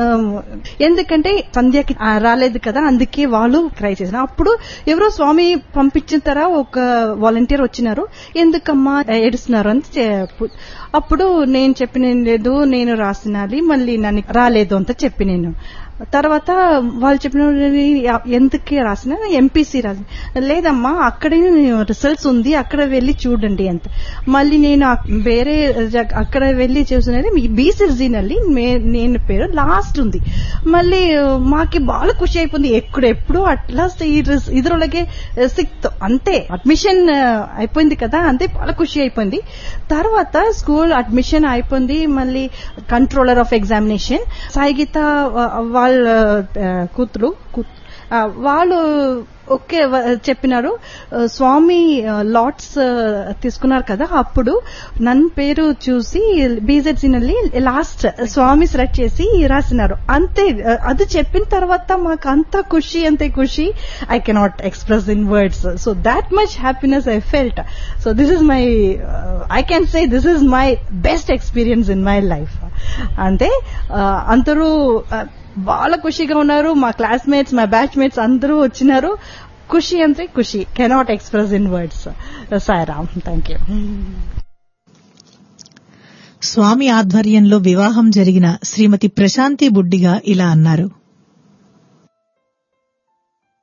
ఎందుకంటే సంధ్యకి రాలేదు కదా, అందుకే వాళ్ళు క్రై చేశారు. అప్పుడు ఎవరో స్వామి పంపించిన తర్వాత ఒక వాలంటీర్ వచ్చినారు. ఎందుకమ్మా ఏడుస్తున్నారు అని. అప్పుడు నేను చెప్పిన లేదు, నేను రాసినాలి, మళ్ళీ నన్ను రాలేదు అంత చెప్పి నేను. తర్వాత వాళ్ళు చెప్పిన ఎందుకే రాసిన ఎంపీసీ రాసిన. లేదమ్మా అక్కడే రిజల్ట్స్ ఉంది, అక్కడ వెళ్లి చూడండి అంత. మళ్ళీ నేను వేరే అక్కడ వెళ్లి చూసినది బీసీజీನಲ್ಲಿ నేను పేరు లాస్ట్ ఉంది. మళ్ళీ మాకి బాగా ఖುಷಿ అయిపోయింది. ఎప్పుడు అట్లా ఇద్దరులకే సిక్త్ అంతే అడ్మిషన్ అయిపోయింది కదా, అంతే బాగా ఖుషి అయిపోయింది. తర్వాత స్కూల్ అడ్మిషన్ అయిపోయింది. మళ్ళీ కంట్రోలర్ ఆఫ్ ఎగ్జామినేషన్ సాయిగీత వాళ్ళ కూతురు వాళ్ళు ఓకే చెప్పినారు. స్వామి లాట్స్ తీసుకున్నారు కదా, అప్పుడు నన్ను పేరు చూసి బీజెడ్సీನಲ್ಲಿ లాస్ట్ స్వామి సెలెక్ట్ చేసి రాసినారు అంతే. అది చెప్పిన తర్వాత మాకు అంత ఖుషి, అంతే ఖుషి I cannot express in words. So that much happiness I felt. So this is my I can say this is my best experience in my life. అంతే అందరూ బాగా ఖుషిగా ఉన్నారు. మా క్లాస్మేట్స్, మా బ్యాచ్ మేట్స్ అందరూ వచ్చినారు. ఖుషి అంతే ఖుషి, cannot express in words. Sairam. Thank you. స్వామి ఆధ్వర్యంలో వివాహం జరిగిన శ్రీమతి ప్రశాంతి బుడ్డిగా ఇలా అన్నారు.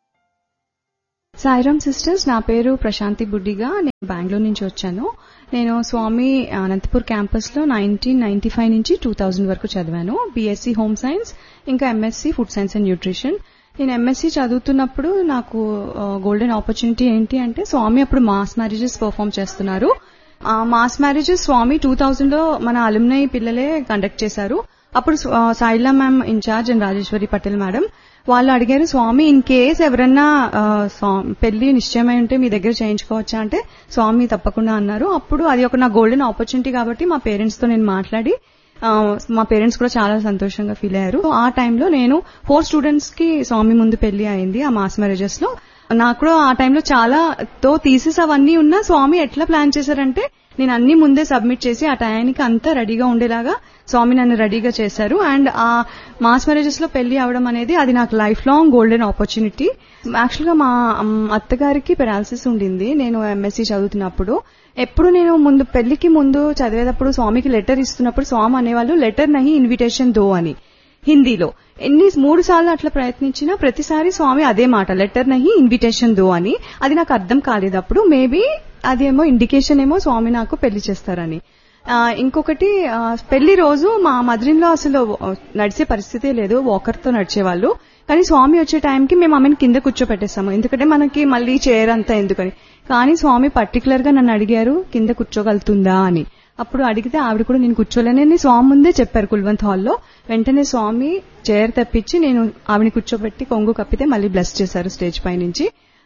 సాయిరామ్ సిస్టర్స్, నా పేరు ప్రశాంతి బుడ్డిగా. నేను బెంగళూరు నుంచి వచ్చాను. నేను స్వామి అనంతపూర్ క్యాంపస్ లో 1995 నుంచి 2000 వరకు చదివాను. బీఎస్సీ హోమ్ సైన్స్, ఇంకా MSc food science and nutrition. నేను ఎంఎస్సీ చదువుతున్నప్పుడు నాకు గోల్డెన్ ఆపర్చునిటీ ఏంటి అంటే, స్వామి అప్పుడు మాస్ మ్యారేజెస్ పర్ఫామ్ చేస్తున్నారు. ఆ మాస్ మ్యారేజెస్ స్వామి 2000లో మన అలుమ్నై పిల్లలే కండక్ట్ చేశారు. అప్పుడు సాయిలా ma'am incharge and Rajeshwari Patel madam వాళ్ళు అడిగారు, స్వామి ఇన్ కేస్ ఎవరన్నా పెళ్లి నిశ్చయమై ఉంటే మీ దగ్గర చేయించుకోవచ్చా అంటే స్వామి తప్పకుండా అన్నారు. అప్పుడు అది ఒక నా గోల్డెన్ ఆపర్చునిటీ కాబట్టి మా పేరెంట్స్ తో నేను మాట్లాడి, మా పేరెంట్స్ కూడా చాలా సంతోషంగా ఫీల్ అయ్యారు. ఆ టైంలో నేను 4 స్టూడెంట్స్ కి స్వామి ముందు పెళ్లి అయింది ఆ మాస్ మ్యారేజెస్ లో. నాకు కూడా ఆ టైంలో చాలా థీసిస్ అవన్నీ ఉన్నా స్వామి ఎట్లా ప్లాన్ చేశారంటే, నేను అన్ని ముందే సబ్మిట్ చేసి ఆ టైంకి అంతా రెడీగా ఉండేలాగా స్వామి నన్ను రెడీగా చేశారు. అండ్ ఆ మాస్ మ్యారేజెస్ లో పెళ్లి అవడం అనేది అది నాకు life long golden opportunity. Actual గా మా అత్తగారికి పెరాలసిస్ ఉండింది నేను ఎంఎస్సీ చదువుతున్నప్పుడు. ఎప్పుడు నేను ముందు పెళ్లికి ముందు చదివేటప్పుడు స్వామికి లెటర్ ఇస్తున్నప్పుడు స్వామి అనేవాళ్ళు, లెటర్ నహి ఇన్విటేషన్ దో అని హిందీలో. 3 సార్లు అట్లా ప్రయత్నించినా ప్రతిసారి స్వామి అదే మాట, లెటర్ నహి ఇన్విటేషన్ దో అని. అది నాకు అర్థం కాలేదు. అప్పుడు మేబీ అదేమో ఇండికేషన్ ఏమో స్వామి నాకు పెళ్లి చేస్తారని. ఇంకొకటి, పెళ్లి రోజు మా మదరిన్లో అసలు నడిచే పరిస్థితే లేదు, వాకర్ తో నడిచేవాళ్ళు. కానీ స్వామి వచ్చే టైంకి మేము ఆమెను కింద కూర్చోపెట్టేస్తాము, ఎందుకంటే మనకి మళ్ళీ చైర్ అంతా ఎందుకని. కానీ స్వామి పర్టికులర్ గా నన్ను అడిగారు కింద కూర్చోగలుగుతుందా అని. అప్పుడు అడిగితే ఆవిడ కూడా నేను కూర్చోలేనని స్వామి ముందే చెప్పారు కుల్వంత్ హాల్లో. వెంటనే స్వామి చైర్ తెప్పించి నేను ఆవిడని కూర్చోబెట్టి కొంగు కప్పితే మళ్ళీ బ్లెస్ చేశారు స్టేజ్ పై నుంచి.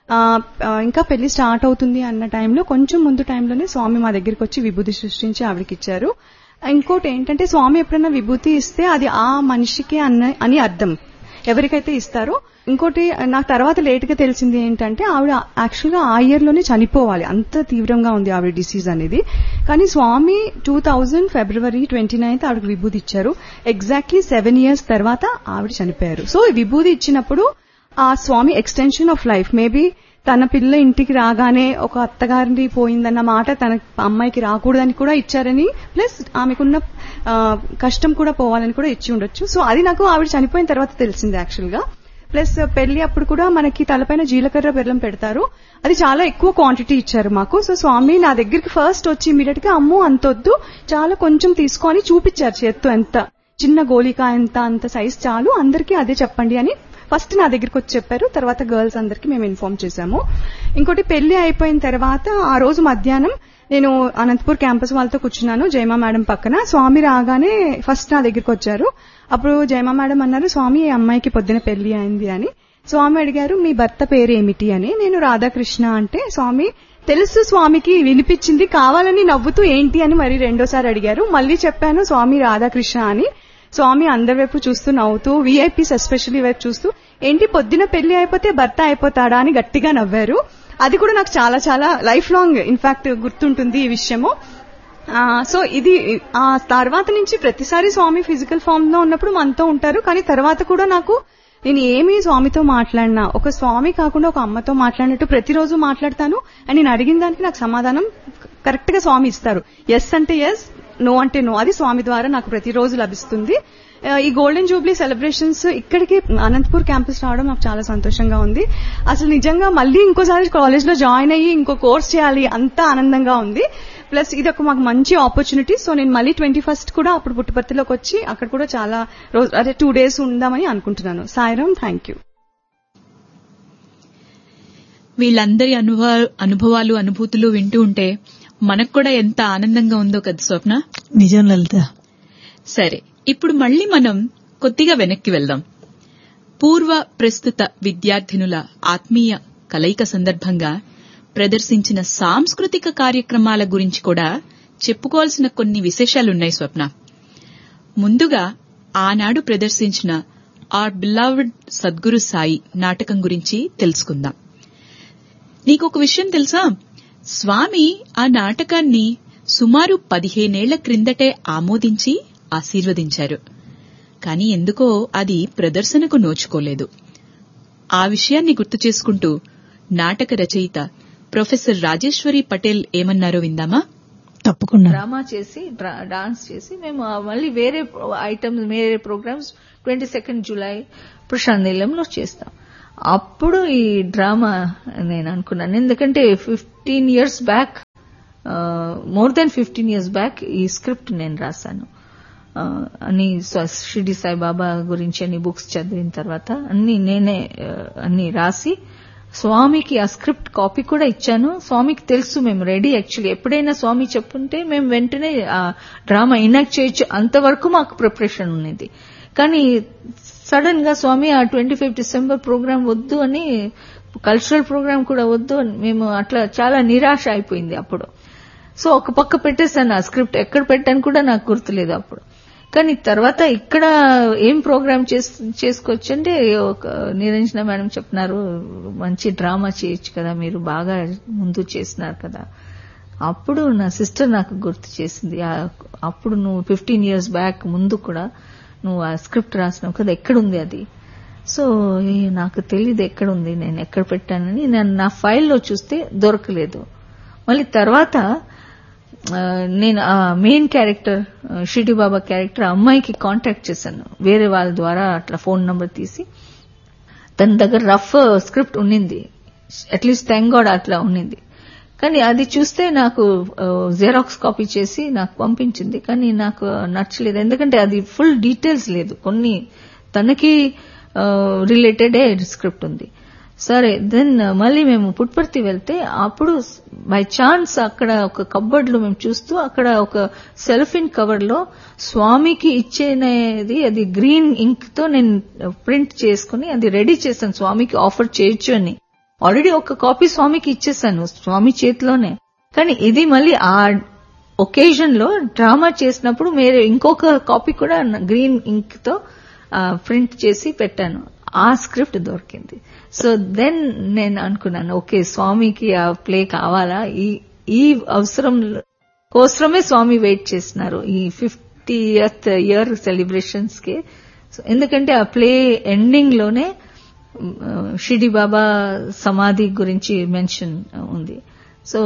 ఇంకా పెళ్లి స్టార్ట్ అవుతుంది అన్న టైంలో కొంచెం ముందు టైంలోనే స్వామి మా దగ్గరికి వచ్చి విభూతి సృష్టించి ఆవిడకి ఇచ్చారు. ఇంకోటి ఏంటంటే, స్వామి ఎప్పుడైనా విభూతి ఇస్తే అది ఆ మనిషికి అని అర్థం, ఎవరికైతే ఇస్తారో. ఇంకోటి నాకు తర్వాత లేట్ గా తెలిసింది ఏంటంటే, ఆవిడ యాక్చువల్ గా ఆ ఇయర్ లోనే చనిపోవాలి, అంత తీవ్రంగా ఉంది ఆవిడ డిసీజ్ అనేది. కానీ స్వామి 2000 ఫిబ్రవరి 29 ఆవిడకి విభూతి ఇచ్చారు. ఎగ్జాక్ట్లీ 7 years తర్వాత ఆవిడ చనిపోయారు. సో విభూతి ఇచ్చినప్పుడు ఆ స్వామి ఎక్స్టెన్షన్ ఆఫ్ లైఫ్, మేబీ తన పిల్ల ఇంటికి రాగానే ఒక అత్తగారిని పోయిందన్న మాట తన అమ్మాయికి రాకూడదని కూడా ఇచ్చారని, ప్లస్ ఆమెకున్న కష్టం కూడా పోవాలని కూడా ఇచ్చి ఉండొచ్చు. సో అది నాకు ఆవిడ చనిపోయిన తర్వాత తెలిసింది యాక్చువల్ గా. ప్లస్ పెళ్లి అప్పుడు కూడా మనకి తలపైన జీలకర్ర బెల్లం పెడతారు, అది చాలా ఎక్కువ క్వాంటిటీ ఇచ్చారు మాకు. సో స్వామి నా దగ్గరికి ఫస్ట్ వచ్చి ఇమీడియట్ గా, అమ్మో అంతొద్దు, చాలా కొంచెం తీసుకొని చూపించారు చేత్తో, ఎంత చిన్న గోలిక ఎంత అంత సైజ్ చాలు, అందరికీ అదే చెప్పండి అని ఫస్ట్ నా దగ్గరికి వచ్చి చెప్పారు. తర్వాత గర్ల్స్ అందరికి మేము ఇన్ఫార్మ్ చేశాము. ఇంకోటి, పెళ్లి అయిపోయిన తర్వాత ఆ రోజు మధ్యాహ్నం నేను అనంతపూర్ క్యాంపస్ వాళ్ళతో కూర్చున్నాను జయమా మేడం పక్కన. స్వామి రాగానే ఫస్ట్ నా దగ్గరికి వచ్చారు. అప్పుడు జయమా మేడం అన్నారు, స్వామి ఈ అమ్మాయికి పొద్దున పెళ్లి అయింది అని. స్వామి అడిగారు, మీ భర్త పేరు ఏమిటి అని. నేను రాధాకృష్ణ అంటే, స్వామి తెలుసు స్వామికి వినిపించింది, కావాలని నవ్వుతూ ఏంటి అని మరి రెండోసారి అడిగారు. మళ్ళీ చెప్పాను స్వామి రాధాకృష్ణ అని. స్వామి అందరి వైపు చూస్తూ నవ్వుతూ, వీఐపీస్ ఎస్పెషల్లీ వైపు చూస్తూ, ఏంటి పొద్దున పెళ్లి అయిపోతే భర్త అయిపోతాడా అని గట్టిగా నవ్వారు. అది కూడా నాకు చాలా చాలా లైఫ్ లాంగ్ ఇన్ఫాక్ట్ గుర్తుంటుంది ఈ విషయము. సో ఇది ఆ తర్వాత నుంచి ప్రతిసారి స్వామి ఫిజికల్ ఫామ్ లో ఉన్నప్పుడు మనతో ఉంటారు. కానీ తర్వాత కూడా నాకు, నేను ఏమీ స్వామితో మాట్లాడినా ఒక స్వామి కాకుండా ఒక అమ్మతో మాట్లాడినట్టు ప్రతిరోజు మాట్లాడతాను. అండ్ నేను అడిగిన దానికి నాకు సమాధానం కరెక్ట్ గా స్వామి ఇస్తారు. ఎస్ అంటే ఎస్, నో అంటే నో. అది స్వామి ద్వారా నాకు ప్రతిరోజు లభిస్తుంది. ఈ గోల్డెన్ జూబ్లీ సెలబ్రేషన్స్ ఇక్కడికి అనంతపూర్ క్యాంపస్ రావడం నాకు చాలా సంతోషంగా ఉంది. అసలు నిజంగా మళ్ళీ ఇంకోసారి కాలేజ్ లో జాయిన్ అయ్యి ఇంకో కోర్స్ చేయాలి, అంత ఆనందంగా ఉంది. ప్లస్ ఇది ఒక మాకు మంచి ఆపర్చునిటీ. సో నేను మళ్ళీ 21st కూడా అప్పుడు పుట్టుపర్తిలోకి వచ్చి అక్కడ కూడా చాలా రోజు 2 days ఉందామని అనుకుంటున్నాను. Sairam, thank you. వీళ్ళందరి అనుభవాలు అనుభూతులు వింటూ ఉంటే మనకు కూడా ఎంత ఆనందంగా ఉందో కదా స్వప్న. నిజం లలిత. సరే, ఇప్పుడు మళ్ళీ మనం కొద్దిగా వెనక్కి వెళ్దాం. పూర్వ ప్రస్తుత విద్యార్థినుల ఆత్మీయ కలయిక సందర్భంగా ప్రదర్శించిన సాంస్కృతిక కార్యక్రమాల గురించి కూడా చెప్పుకోవాల్సిన కొన్ని విశేషాలున్నాయి స్వప్న. ముందుగా ఆనాడు ప్రదర్శించిన ఆర్ బిలవ్డ్ సద్గురు సాయి నాటకం గురించి తెలుసుకుందాం. నీకొక విషయం తెలుసా, స్వామి ఆ నాటకాన్ని సుమారు 15 ఏళ్ల క్రిందటే ఆమోదించి ఆశీర్వదించారు. కాని ఎందుకో అది ప్రదర్శనకు నోచుకోలేదు. ఆ విషయాన్ని గుర్తు చేసుకుంటూ నాటక రచయిత ప్రొఫెసర్ రాజేశ్వరి పటేల్ ఏమన్నారో విందామా? తప్పకుండా. డ్రామా చేసి డాన్స్ చేసి మేము మళ్ళీ వేరే ఐటమ్స్ వేరే ప్రోగ్రామ్స్ 22 జూలై ప్రశాంత్ నిలయంలో చేస్తాం. అప్పుడు ఈ డ్రామా నేను అనుకున్నాను. ఎందుకంటే 15 years back, more than 15 years back ఈ స్క్రిప్ట్ నేను రాశాను. అన్ని షిరిడి సాయిబాబా గురించి అన్ని బుక్స్ చదివిన తర్వాత నేనే అన్ని రాసి స్వామికి ఆ స్క్రిప్ట్ కాపీ కూడా ఇచ్చాను. స్వామికి తెలుసు మేము రెడీ. యాక్చువల్లీ ఎప్పుడైనా స్వామి చెప్పుంటే మేము వెంటనే ఆ డ్రామా ఇనాక్ట్ చేయొచ్చు, అంతవరకు మాకు ప్రిపరేషన్ ఉన్నది. కానీ సడన్ గా స్వామి ఆ 25 December ప్రోగ్రామ్ వద్దు అని, కల్చరల్ ప్రోగ్రామ్ కూడా వద్దు అని మేము అట్లా చాలా నిరాశ అయిపోయింది అప్పుడు. సో ఒక పక్క పెట్టేశాను ఆ స్క్రిప్ట్. ఎక్కడ పెట్టాను కూడా నాకు గుర్తులేదు అప్పుడు. కానీ తర్వాత ఇక్కడ ఏం ప్రోగ్రామ్ చేసుకోవచ్చు అంటే ఒక నిరంజన మేడం చెప్పినారు, మంచి డ్రామా చేయొచ్చు కదా, మీరు బాగా ముందు చేసినారు కదా. అప్పుడు నా సిస్టర్ నాకు గుర్తు చేసింది, అప్పుడు నువ్వు 15 years బ్యాక్ ముందు కూడా నువ్వు ఆ స్క్రిప్ట్ రాసినావు కదా, ఎక్కడుంది అది? సో నాకు తెలియదు ఎక్కడుంది, నేను ఎక్కడ పెట్టానని. నేను నా ఫైల్లో చూస్తే దొరకలేదు. మళ్ళీ తర్వాత నేను ఆ మెయిన్ క్యారెక్టర్ షిరిడి బాబా క్యారెక్టర్ అమ్మాయికి కాంటాక్ట్ చేశాను వేరే వాళ్ళ ద్వారా. అట్లా ఫోన్ నంబర్ తీసి తన దగ్గర రఫ్ స్క్రిప్ట్ ఉన్నింది, అట్లీస్ట్ థ్యాంక్ గాడ్ అట్లా ఉన్నింది. కానీ అది చూస్తే నాకు జెరాక్స్ కాపీ చేసి నాకు పంపించింది. కానీ నాకు నచ్చలేదు, ఎందుకంటే అది ఫుల్ డీటెయిల్స్ లేదు, కొన్ని తనకి రిలేటెడే స్క్రిప్ట్ ఉంది. సరే, దెన్ మళ్ళీ మేము పుట్పర్తి వెళ్తే అప్పుడు బై ఛాన్స్ అక్కడ ఒక కబర్డ్ లో మేము చూస్తూ అక్కడ ఒక సెల్ఫిన్ కవర్ లో స్వామికి ఇచ్చేది అది గ్రీన్ ఇంక్ తో నేను ప్రింట్ చేసుకుని అది రెడీ చేశాను, స్వామికి ఆఫర్ చేయొచ్చు అని. ఆల్రెడీ ఒక కాపీ స్వామికి ఇచ్చేసాను స్వామి చేతిలోనే. కానీ ఇది మళ్ళీ ఆ ఒకేజన్ లో డ్రామా చేసినప్పుడు మీరు ఇంకొక కాపీ కూడా గ్రీన్ ఇంక్ తో ప్రింట్ చేసి పెట్టాను. ఆ స్క్రిప్ట్ దొరికింది. సో దెన్ నేను అనుకున్నాను, ఓకే స్వామికి ఆ ప్లే కావాలా, ఈ అవసరం కోసమే స్వామి వెయిట్ చేస్తున్నారు ఈ 50th year సెలబ్రేషన్స్ కి. ఎందుకంటే ఆ ప్లే ఎండింగ్ లోనే షిరిడి బాబా సమాధి గురించి మెన్షన్ ఉంది. సో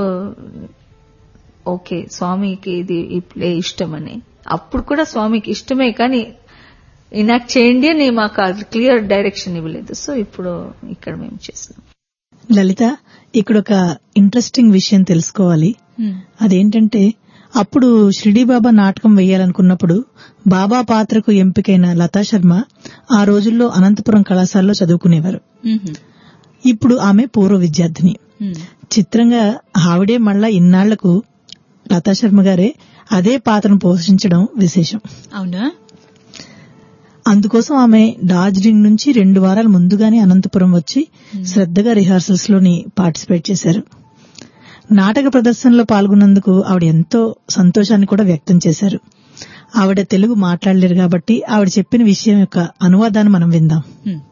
ఓకే స్వామికి ఇది ఈ ప్లే ఇష్టమని, అప్పుడు కూడా స్వామికి ఇష్టమే కానీ ఇనాక్ట్ చేయండి అని మాకు క్లియర్ డైరెక్షన్ ఇవ్వలేదు. సో ఇప్పుడు ఇక్కడ మేము చేస్తున్నాం. లలిత, ఇక్కడ ఒక ఇంట్రెస్టింగ్ విషయం తెలుసుకోవాలి. అదేంటంటే అప్పుడు షిరిడి బాబా నాటకం వేయాలనుకున్నప్పుడు బాబా పాత్రకు ఎంపికైన లతా శర్మ ఆ రోజుల్లో అనంతపురం కళాశాలలో చదువుకునేవారు. ఇప్పుడు ఆమె పూర్వ విద్యార్థిని. చిత్రంగా ఆవిడే మళ్ళా ఇన్నాళ్లకు లతా శర్మ గారే అదే పాత్రను పోషించడం విశేషం. అవునా? అందుకోసం ఆమె డార్జిలింగ్ నుంచి 2 వారాల ముందుగానే అనంతపురం వచ్చి శ్రద్ధగా రిహార్సల్స్ లోని పార్టిసిపేట్ చేశారు. నాటక ప్రదర్శనలో పాల్గొన్నందుకు ఆవిడ ఎంతో సంతోషాన్ని కూడా వ్యక్తం చేశారు. ఆవిడ తెలుగు మాట్లాడలేరు కాబట్టి ఆవిడ చెప్పిన విషయం యొక్క అనువాదాన్ని మనం విందాం.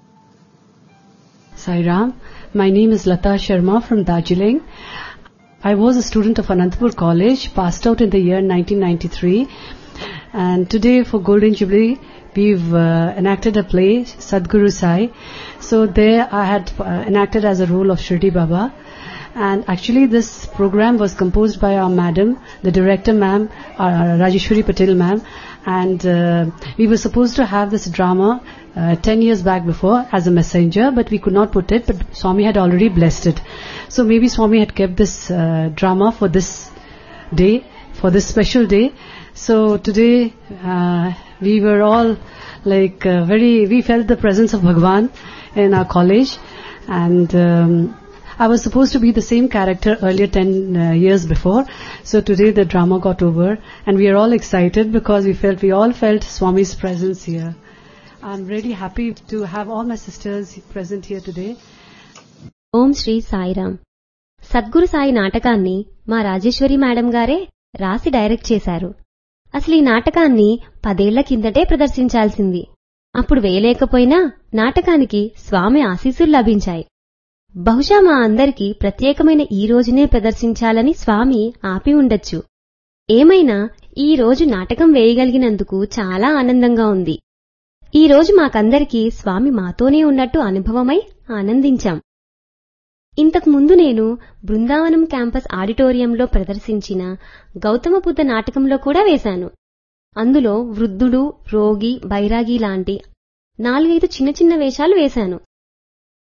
Sairam, my name is Lata Sharma from Darjeeling. I was a student of Anantapur College, passed out in the year 1993, and today for Golden Jubilee we've enacted a play, Sadhguru Sai. So there I had enacted as a role of Shirdi Baba. And actually this program was composed by our madam, the director ma'am, Rajeshwari Patel ma'am. And we were supposed to have this drama 10 years back before as a messenger, but we could not put it, but Swami had already blessed it. So maybe Swami had kept this drama for this day, for this special day. So today we were all like we felt the presence of Bhagwan in our college, and I was supposed to be the same character earlier 10 years before. So today the drama got over and we are all excited because we all felt Swami's presence here. I'm really happy to have all my sisters present here today. ఓం శ్రీ సాయిరాం. సద్గురు సాయి నాటకాన్ని మా Rajeshwari madam గారే రాసి direct చేశారు. అసలు ఈ నాటకాన్ని 10 ఏళ్ల కిందటే ప్రదర్శించాల్సింది. అప్పుడు వేయలేకపోయినా నాటకానికి స్వామి ఆశీస్సులు లభించాయి. బహుశా మా అందరికీ ప్రత్యేకమైన ఈ రోజునే ప్రదర్శించాలని స్వామి ఆపి ఉండొచ్చు. ఏమైనా ఈ రోజు నాటకం వేయగలిగినందుకు చాలా ఆనందంగా ఉంది. ఈ రోజు మాకందరికీ స్వామి మాతోనే ఉన్నట్టు అనుభవమై ఆనందించాం. ఇంతకు ముందు నేను బృందావనం క్యాంపస్ ఆడిటోరియంలో ప్రదర్శించిన గౌతమ బుద్ధ నాటకంలో కూడా వేశాను. అందులో వృద్ధుడు, రోగి, బైరాగి లాంటి 4-5 చిన్న చిన్న వేషాలు వేశాను.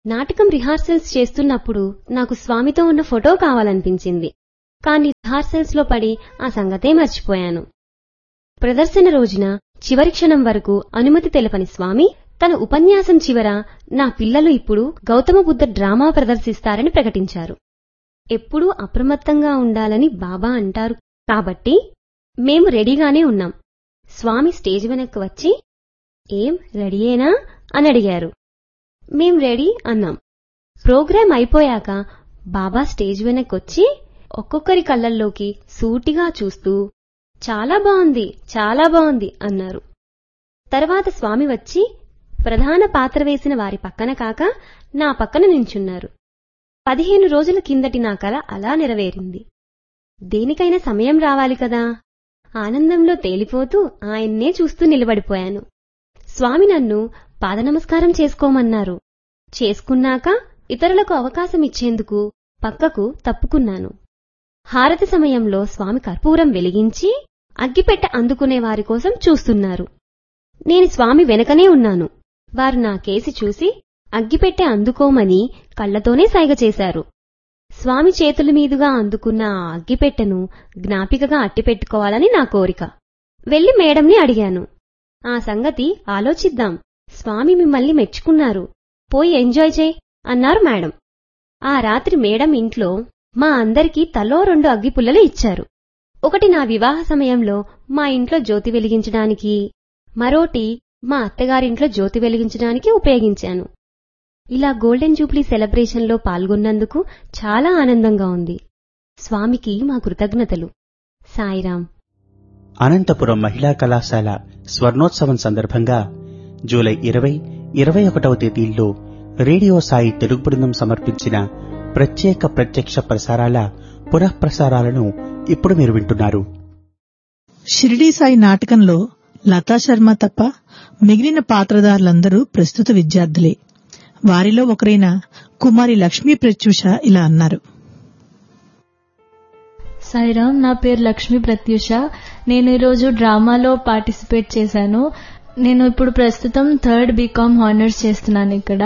నాటకం రిహార్సల్స్ చేస్తున్నప్పుడు నాకు స్వామితో ఉన్న ఫోటో కావాలనిపించింది. కానీ రిహార్సల్స్ లో పడి ఆ సంగతే మర్చిపోయాను. ప్రదర్శన రోజున చివరి క్షణం వరకు అనుమతి తెలపని స్వామి తన ఉపన్యాసం చివర నా పిల్లలు ఇప్పుడు గౌతమ బుద్ధ డ్రామా ప్రదర్శిస్తారని ప్రకటించారు. ఎప్పుడూ అప్రమత్తంగా ఉండాలని బాబా అంటారు కాబట్టి మేము రెడీగానే ఉన్నాం. స్వామి స్టేజ్ వెనక్కు వచ్చి, "ఏం రెడీయేనా?" అని అడిగారు. మేం రెడీ అన్నాం. ప్రోగ్రాం అయిపోయాక బాబా స్టేజ్ వెనక్కొచ్చి ఒక్కొక్కరి కళ్ళల్లోకి సూటిగా చూస్తూ "చాలా బాగుంది, చాలా బాగుంది" అన్నారు. తర్వాత స్వామి వచ్చి ప్రధాన పాత్ర వేసిన వారి పక్కన కాక నా పక్కన నించున్నారు. 15 రోజుల కిందటి నా కల అలా నెరవేరింది. దేనికైనా సమయం రావాలి కదా. ఆనందంలో తేలిపోతూ ఆయన్నే చూస్తూ నిలబడిపోయాను. స్వామి నన్ను పాదనమస్కారం చేసుకోమన్నారు. చేసుకున్నాక ఇతరులకు అవకాశం ఇచ్చేందుకు పక్కకు తప్పుకున్నాను. హారతి సమయంలో స్వామి కర్పూరం వెలిగించి అగ్గిపెట్టె అందుకునే వారి కోసం చూస్తున్నారు. నేను స్వామి వెనకనే ఉన్నాను. వారు నా కేసి చూసి అగ్గిపెట్టె అందుకోమని కళ్లతోనే సైగ చేశారు. స్వామి చేతుల మీదుగా అందుకున్న ఆ అగ్గిపెట్టెను జ్ఞాపికగా అట్టిపెట్టుకోవాలని నా కోరిక. వెళ్లి మేడంని అడిగాను. "ఆ సంగతి ఆలోచిద్దాం. స్వామి మిమ్మల్ని మెచ్చుకున్నారు. పోయి ఎంజాయ్ చేయి" అన్నారు మేడం. ఆ రాత్రి మేడం ఇంట్లో మా అందరికీ తలో 2 అగ్గిపుల్లలు ఇచ్చారు. ఒకటి నా వివాహ సమయంలో మా ఇంట్లో జ్యోతి వెలిగించడానికి, మరోటి మా అత్తగారింట్లో జ్యోతి వెలిగించడానికి ఉపయోగించాను. ఇలా గోల్డెన్ జూబ్లీ సెలబ్రేషన్లో పాల్గొన్నందుకు చాలా ఆనందంగా ఉంది. స్వామికి మా కృతజ్ఞతలు. సాయిరాం. అనంతపురం మహిళా కళాశాల స్వర్ణోత్సవం సందర్భంగా జూలై 20, 21వ తేదీల్లో రేడియో సాయి తెలుగు బృందం సమర్పించిన ప్రత్యేక ప్రత్యక్ష ప్రసారాల పునఃప్రసారాలను ఇప్పుడు మీరు వింటున్నారు. షిరిడీ సాయి నాటకంలో లతా శర్మ తప్ప మిగిలిన పాత్రధారులందరూ ప్రస్తుత విద్యార్థులే. వారిలో ఒకరైన కుమారి లక్ష్మీ ప్రత్యూష ఇలా అన్నారు. సాయిరాం, నా పేరు లక్ష్మీ ప్రత్యూష. నేను ఈరోజు డ్రామాలో పార్టిసిపేట్ చేశాను. నేను ఇప్పుడు ప్రస్తుతం 3rd BCom హానర్స్ చేస్తున్నాను ఇక్కడ.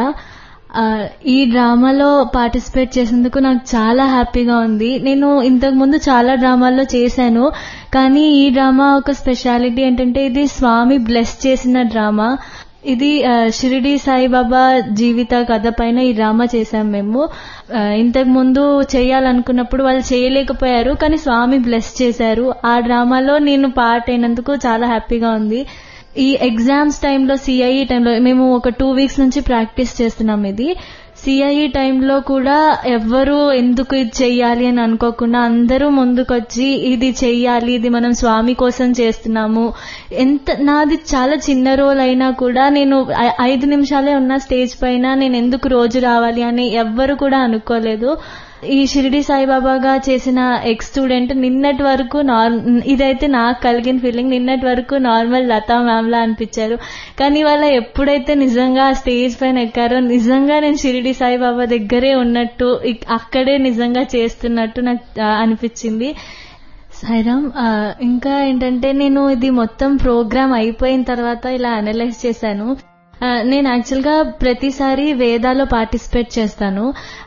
ఈ డ్రామాలో పార్టిసిపేట్ చేసేందుకు నాకు చాలా హ్యాపీగా ఉంది. నేను ఇంతకు ముందు చాలా డ్రామాల్లో చేశాను, కానీ ఈ డ్రామా ఒక స్పెషాలిటీ ఏంటంటే ఇది స్వామి బ్లెస్ చేసిన డ్రామా. ఇది షిరిడీ సాయిబాబా జీవిత కథ పైన ఈ డ్రామా చేశాం మేము. ఇంతకు ముందు చేయాలనుకున్నప్పుడు వాళ్ళు చేయలేకపోయారు, కానీ స్వామి బ్లెస్ చేశారు. ఆ డ్రామాలో నేను పార్ట్ అయినందుకు చాలా హ్యాపీగా ఉంది. ఈ ఎగ్జామ్స్ టైంలో, CIE టైంలో మేము ఒక 2 వీక్స్ నుంచి ప్రాక్టీస్ చేస్తున్నాం. ఇది CIE టైంలో కూడా ఎవ్వరూ ఎందుకు ఇది చెయ్యాలి అని అనుకోకుండా అందరూ ముందుకొచ్చి ఇది చెయ్యాలి, ఇది మనం స్వామి కోసం చేస్తున్నాము. నాది చాలా చిన్న రోల్ అయినా కూడా నేను 5 నిమిషాలే ఉన్న స్టేజ్ పైన నేను ఎందుకు రోజు రావాలి అని ఎవ్వరు కూడా అనుకోలేదు. ఈ షిరిడీ సాయిబాబాగా చేసిన ఎక్స్ స్టూడెంట్ నిన్నటి వరకు ఇదైతే నాకు కలిగిన ఫీలింగ్, నిన్నటి వరకు నార్మల్ లతా మ్యామ్ లా అనిపించారు. కానీ వాళ్ళ ఎప్పుడైతే నిజంగా స్టేజ్ పైన ఎక్కారో నిజంగా నేను షిరిడీ సాయిబాబా దగ్గరే ఉన్నట్టు, అక్కడే నిజంగా చేస్తున్నట్టు నాకు అనిపించింది. సాయిరామ్, ఇంకా ఏంటంటే నేను ఇది మొత్తం ప్రోగ్రామ్ అయిపోయిన తర్వాత ఇలా అనలైజ్ చేశాను. నేను యాక్చువల్గా ప్రతిసారి వేదాలో పార్టిసిపేట్ చేస్తాను.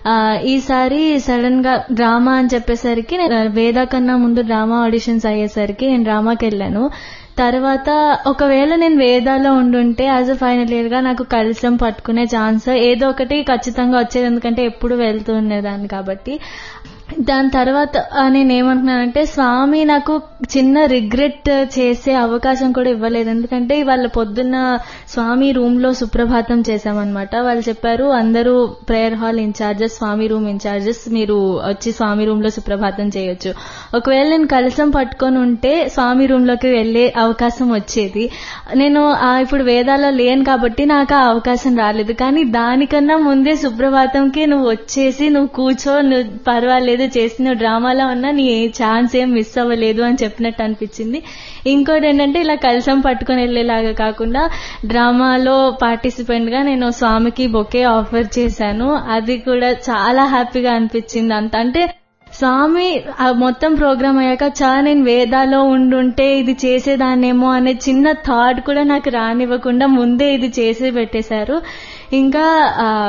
ఈసారి సడన్ గా డ్రామా అని చెప్పేసరికి వేద కన్నా ముందు డ్రామా ఆడిషన్స్ అయ్యేసరికి నేను డ్రామాకి వెళ్ళాను. తర్వాత ఒకవేళ నేను వేదాలో ఉండుంటే యాజ్ అ ఫైనల్ ఇయర్ గా నాకు కలశం పట్టుకునే ఛాన్స్ ఏదో ఒకటి ఖచ్చితంగా వచ్చేది, ఎందుకంటే ఎప్పుడు వెళ్తూ ఉండేదాన్ని కాబట్టి. దాని తర్వాత నేనేమంటున్నానంటే స్వామి నాకు చిన్న రిగ్రెట్ చేసే అవకాశం కూడా ఇవ్వలేదు. ఎందుకంటే ఇవాళ పొద్దున్న స్వామి రూమ్ లో సుప్రభాతం చేశామన్నమాట. వాళ్ళు చెప్పారు అందరూ ప్రేయర్ హాల్ ఇన్ఛార్జెస్, స్వామి రూమ్ ఇన్ఛార్జెస్ మీరు వచ్చి స్వామి రూమ్ లో సుప్రభాతం చేయొచ్చు. ఒకవేళ నేను కలశం పట్టుకొని ఉంటే స్వామి రూమ్ లోకి వెళ్లే అవకాశం వచ్చేది. నేను ఇప్పుడు వేదాల్లో లేను కాబట్టి నాకు ఆ అవకాశం రాలేదు. కానీ దానికన్నా ముందే సుప్రభాతంకి నువ్వు వచ్చేసి నువ్వు కూర్చో, నువ్వు పర్వాలేదు చేసి నువ్వు డ్రామాలో ఉన్నా నీ ఛాన్స్ ఏం మిస్ అవ్వలేదు అని చెప్పినట్టు అనిపించింది. ఇంకోటి ఏంటంటే ఇలా కలశం పట్టుకొని వెళ్లేలాగా కాకుండా డ్రామాలో పార్టిసిపెంట్ గా నేను స్వామికి బొకే ఆఫర్ చేశాను. అది కూడా చాలా హ్యాపీగా అనిపించింది. అంటే స్వామి మొత్తం ప్రోగ్రామ్ అయ్యాక నేను వేదాలో ఉండుంటే ఇది చేసేదాన్నేమో అనే చిన్న థాట్ కూడా నాకు రానివ్వకుండా ముందే ఇది చేసి పెట్టేశారు. ఇంకా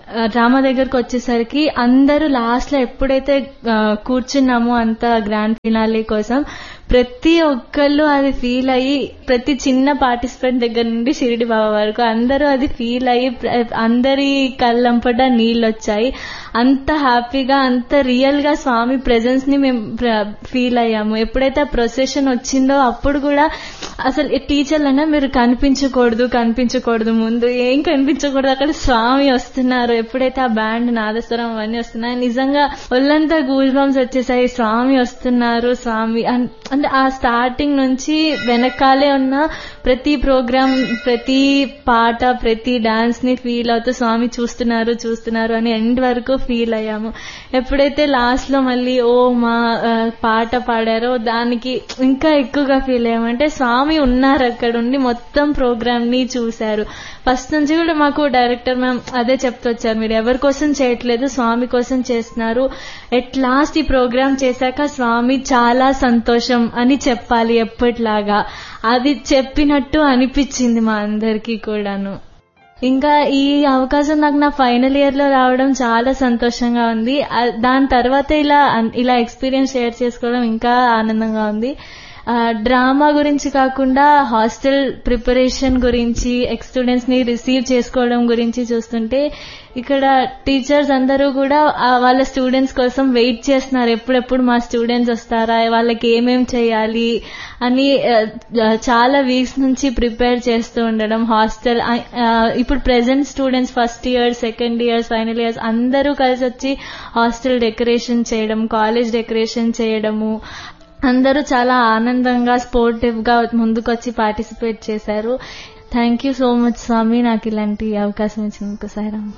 డ్రామా దగ్గరకు వచ్చేసరికి అందరూ లాస్ట్ లో ఎప్పుడైతే కూర్చున్నామో అంత గ్రాండ్ ఫినాలే కోసం ప్రతి ఒక్కళ్ళు అది ఫీల్ అయ్యి, ప్రతి చిన్న పార్టిసిపెంట్ దగ్గర నుండి షిరిడి బాబా వరకు అందరూ అది ఫీల్ అయ్యి అందరి కళ్ళంపట నీళ్ళు వచ్చాయి. అంత హ్యాపీగా, అంత రియల్ గా స్వామి ప్రెజెన్స్ ని మేము ఫీల్ అయ్యాము. ఎప్పుడైతే ఆ ప్రొసెషన్ వచ్చిందో అప్పుడు కూడా అసలు టీచర్లన్నా మీరు కనిపించకూడదు ముందు ఏం కనిపించకూడదు, అక్కడ స్వామి వస్తున్నారు. ఎప్పుడైతే ఆ బ్యాండ్ నాదస్వరం అవన్నీ వస్తున్నాయి నిజంగా ఒళ్ళంతా గూస్ బంప్స్ వచ్చేసాయి. స్వామి వస్తున్నారు, స్వామి అంటే ఆ స్టార్టింగ్ నుంచి వెనకాలే ఉన్న ప్రతి ప్రోగ్రామ్, ప్రతి పాట, ప్రతి డాన్స్ ని ఫీల్ అవుతూ స్వామి చూస్తున్నారు అని ఎండ్ వరకు ఫీల్ అయ్యాము. ఎప్పుడైతే లాస్ట్ లో మళ్ళీ ఓ మా పాట పాడారో దానికి ఇంకా ఎక్కువగా ఫీల్ అయ్యామంటే స్వామి ఉన్నారు అక్కడ ఉండి మొత్తం ప్రోగ్రామ్ ని చూశారు. ఫస్ట్ నుంచి కూడా మాకు డైరెక్టర్ మ్యామ్ అదే చెప్తూ వచ్చారు, మీరు ఎవరి కోసం చేయట్లేదు, స్వామి కోసం చేస్తున్నారు. ఎట్ లాస్ట్ ఈ ప్రోగ్రామ్ చేశాక స్వామి చాలా సంతోషం అని చెప్పాలి ఎప్పటిలాగా. అది చెప్పినట్టు అనిపించింది మా అందరికీ కూడాను. ఇంకా ఈ అవకాశం నాకు నా ఫైనల్ ఇయర్ లో రావడం చాలా సంతోషంగా ఉంది. దాని తర్వాత ఇలా ఎక్స్పీరియన్స్ షేర్ చేసుకోవడం ఇంకా ఆనందంగా ఉంది. డ్రామా గురించి కాకుండా హాస్టల్ ప్రిపరేషన్ గురించి, ఎక్స్ స్టూడెంట్స్ ని రిసీవ్ చేసుకోవడం గురించి చూస్తుంటే ఇక్కడ టీచర్స్ అందరూ కూడా వాళ్ళ స్టూడెంట్స్ కోసం వెయిట్ చేస్తున్నారు. ఎప్పుడెప్పుడు మా స్టూడెంట్స్ వస్తారా, వాళ్ళకి ఏమేం చేయాలి అని చాలా వీక్స్ నుంచి ప్రిపేర్ చేస్తూ ఉండడం. హాస్టల్ ఇప్పుడు present students first year, second years, final years అందరూ కలిసి వచ్చి హాస్టల్ డెకరేషన్ చేయడం, కాలేజ్ డెకరేషన్ చేయడము, అందరూ చాలా ఆనందంగా స్పోర్టివ్ గా ముందుకొచ్చి పార్టిసిపేట్ చేశారు. థ్యాంక్ యూ సో మచ్ స్వామి, నాకు ఇలాంటి అవకాశం ఇచ్చినందుకు. సాయిరామ్.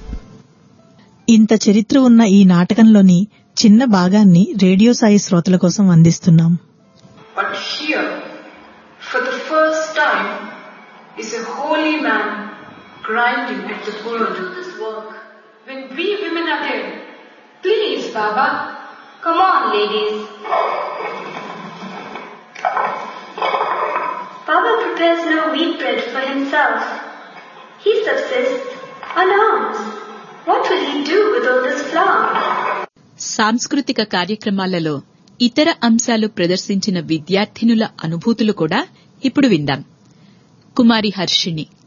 ఇంత చరిత్ర ఉన్న ఈ నాటకంలోని చిన్న భాగాన్ని రేడియో సాయి శ్రోతల కోసం అందిస్తున్నాం. But here, for the first time, is a holy man grinding at the world. Do this work when we women are there. Please, Baba. Come on, ladies. Baba prepares no wheat bread for himself. He subsists on alms. What will he do with all this flour? సాంస్కృతిక కార్యక్రమాలలో ఇతర అంశాలు ప్రదర్శించిన విద్యార్థినుల అనుభూతులు కూడా ఇప్పుడు విందాం. కుమారి హర్షిణి.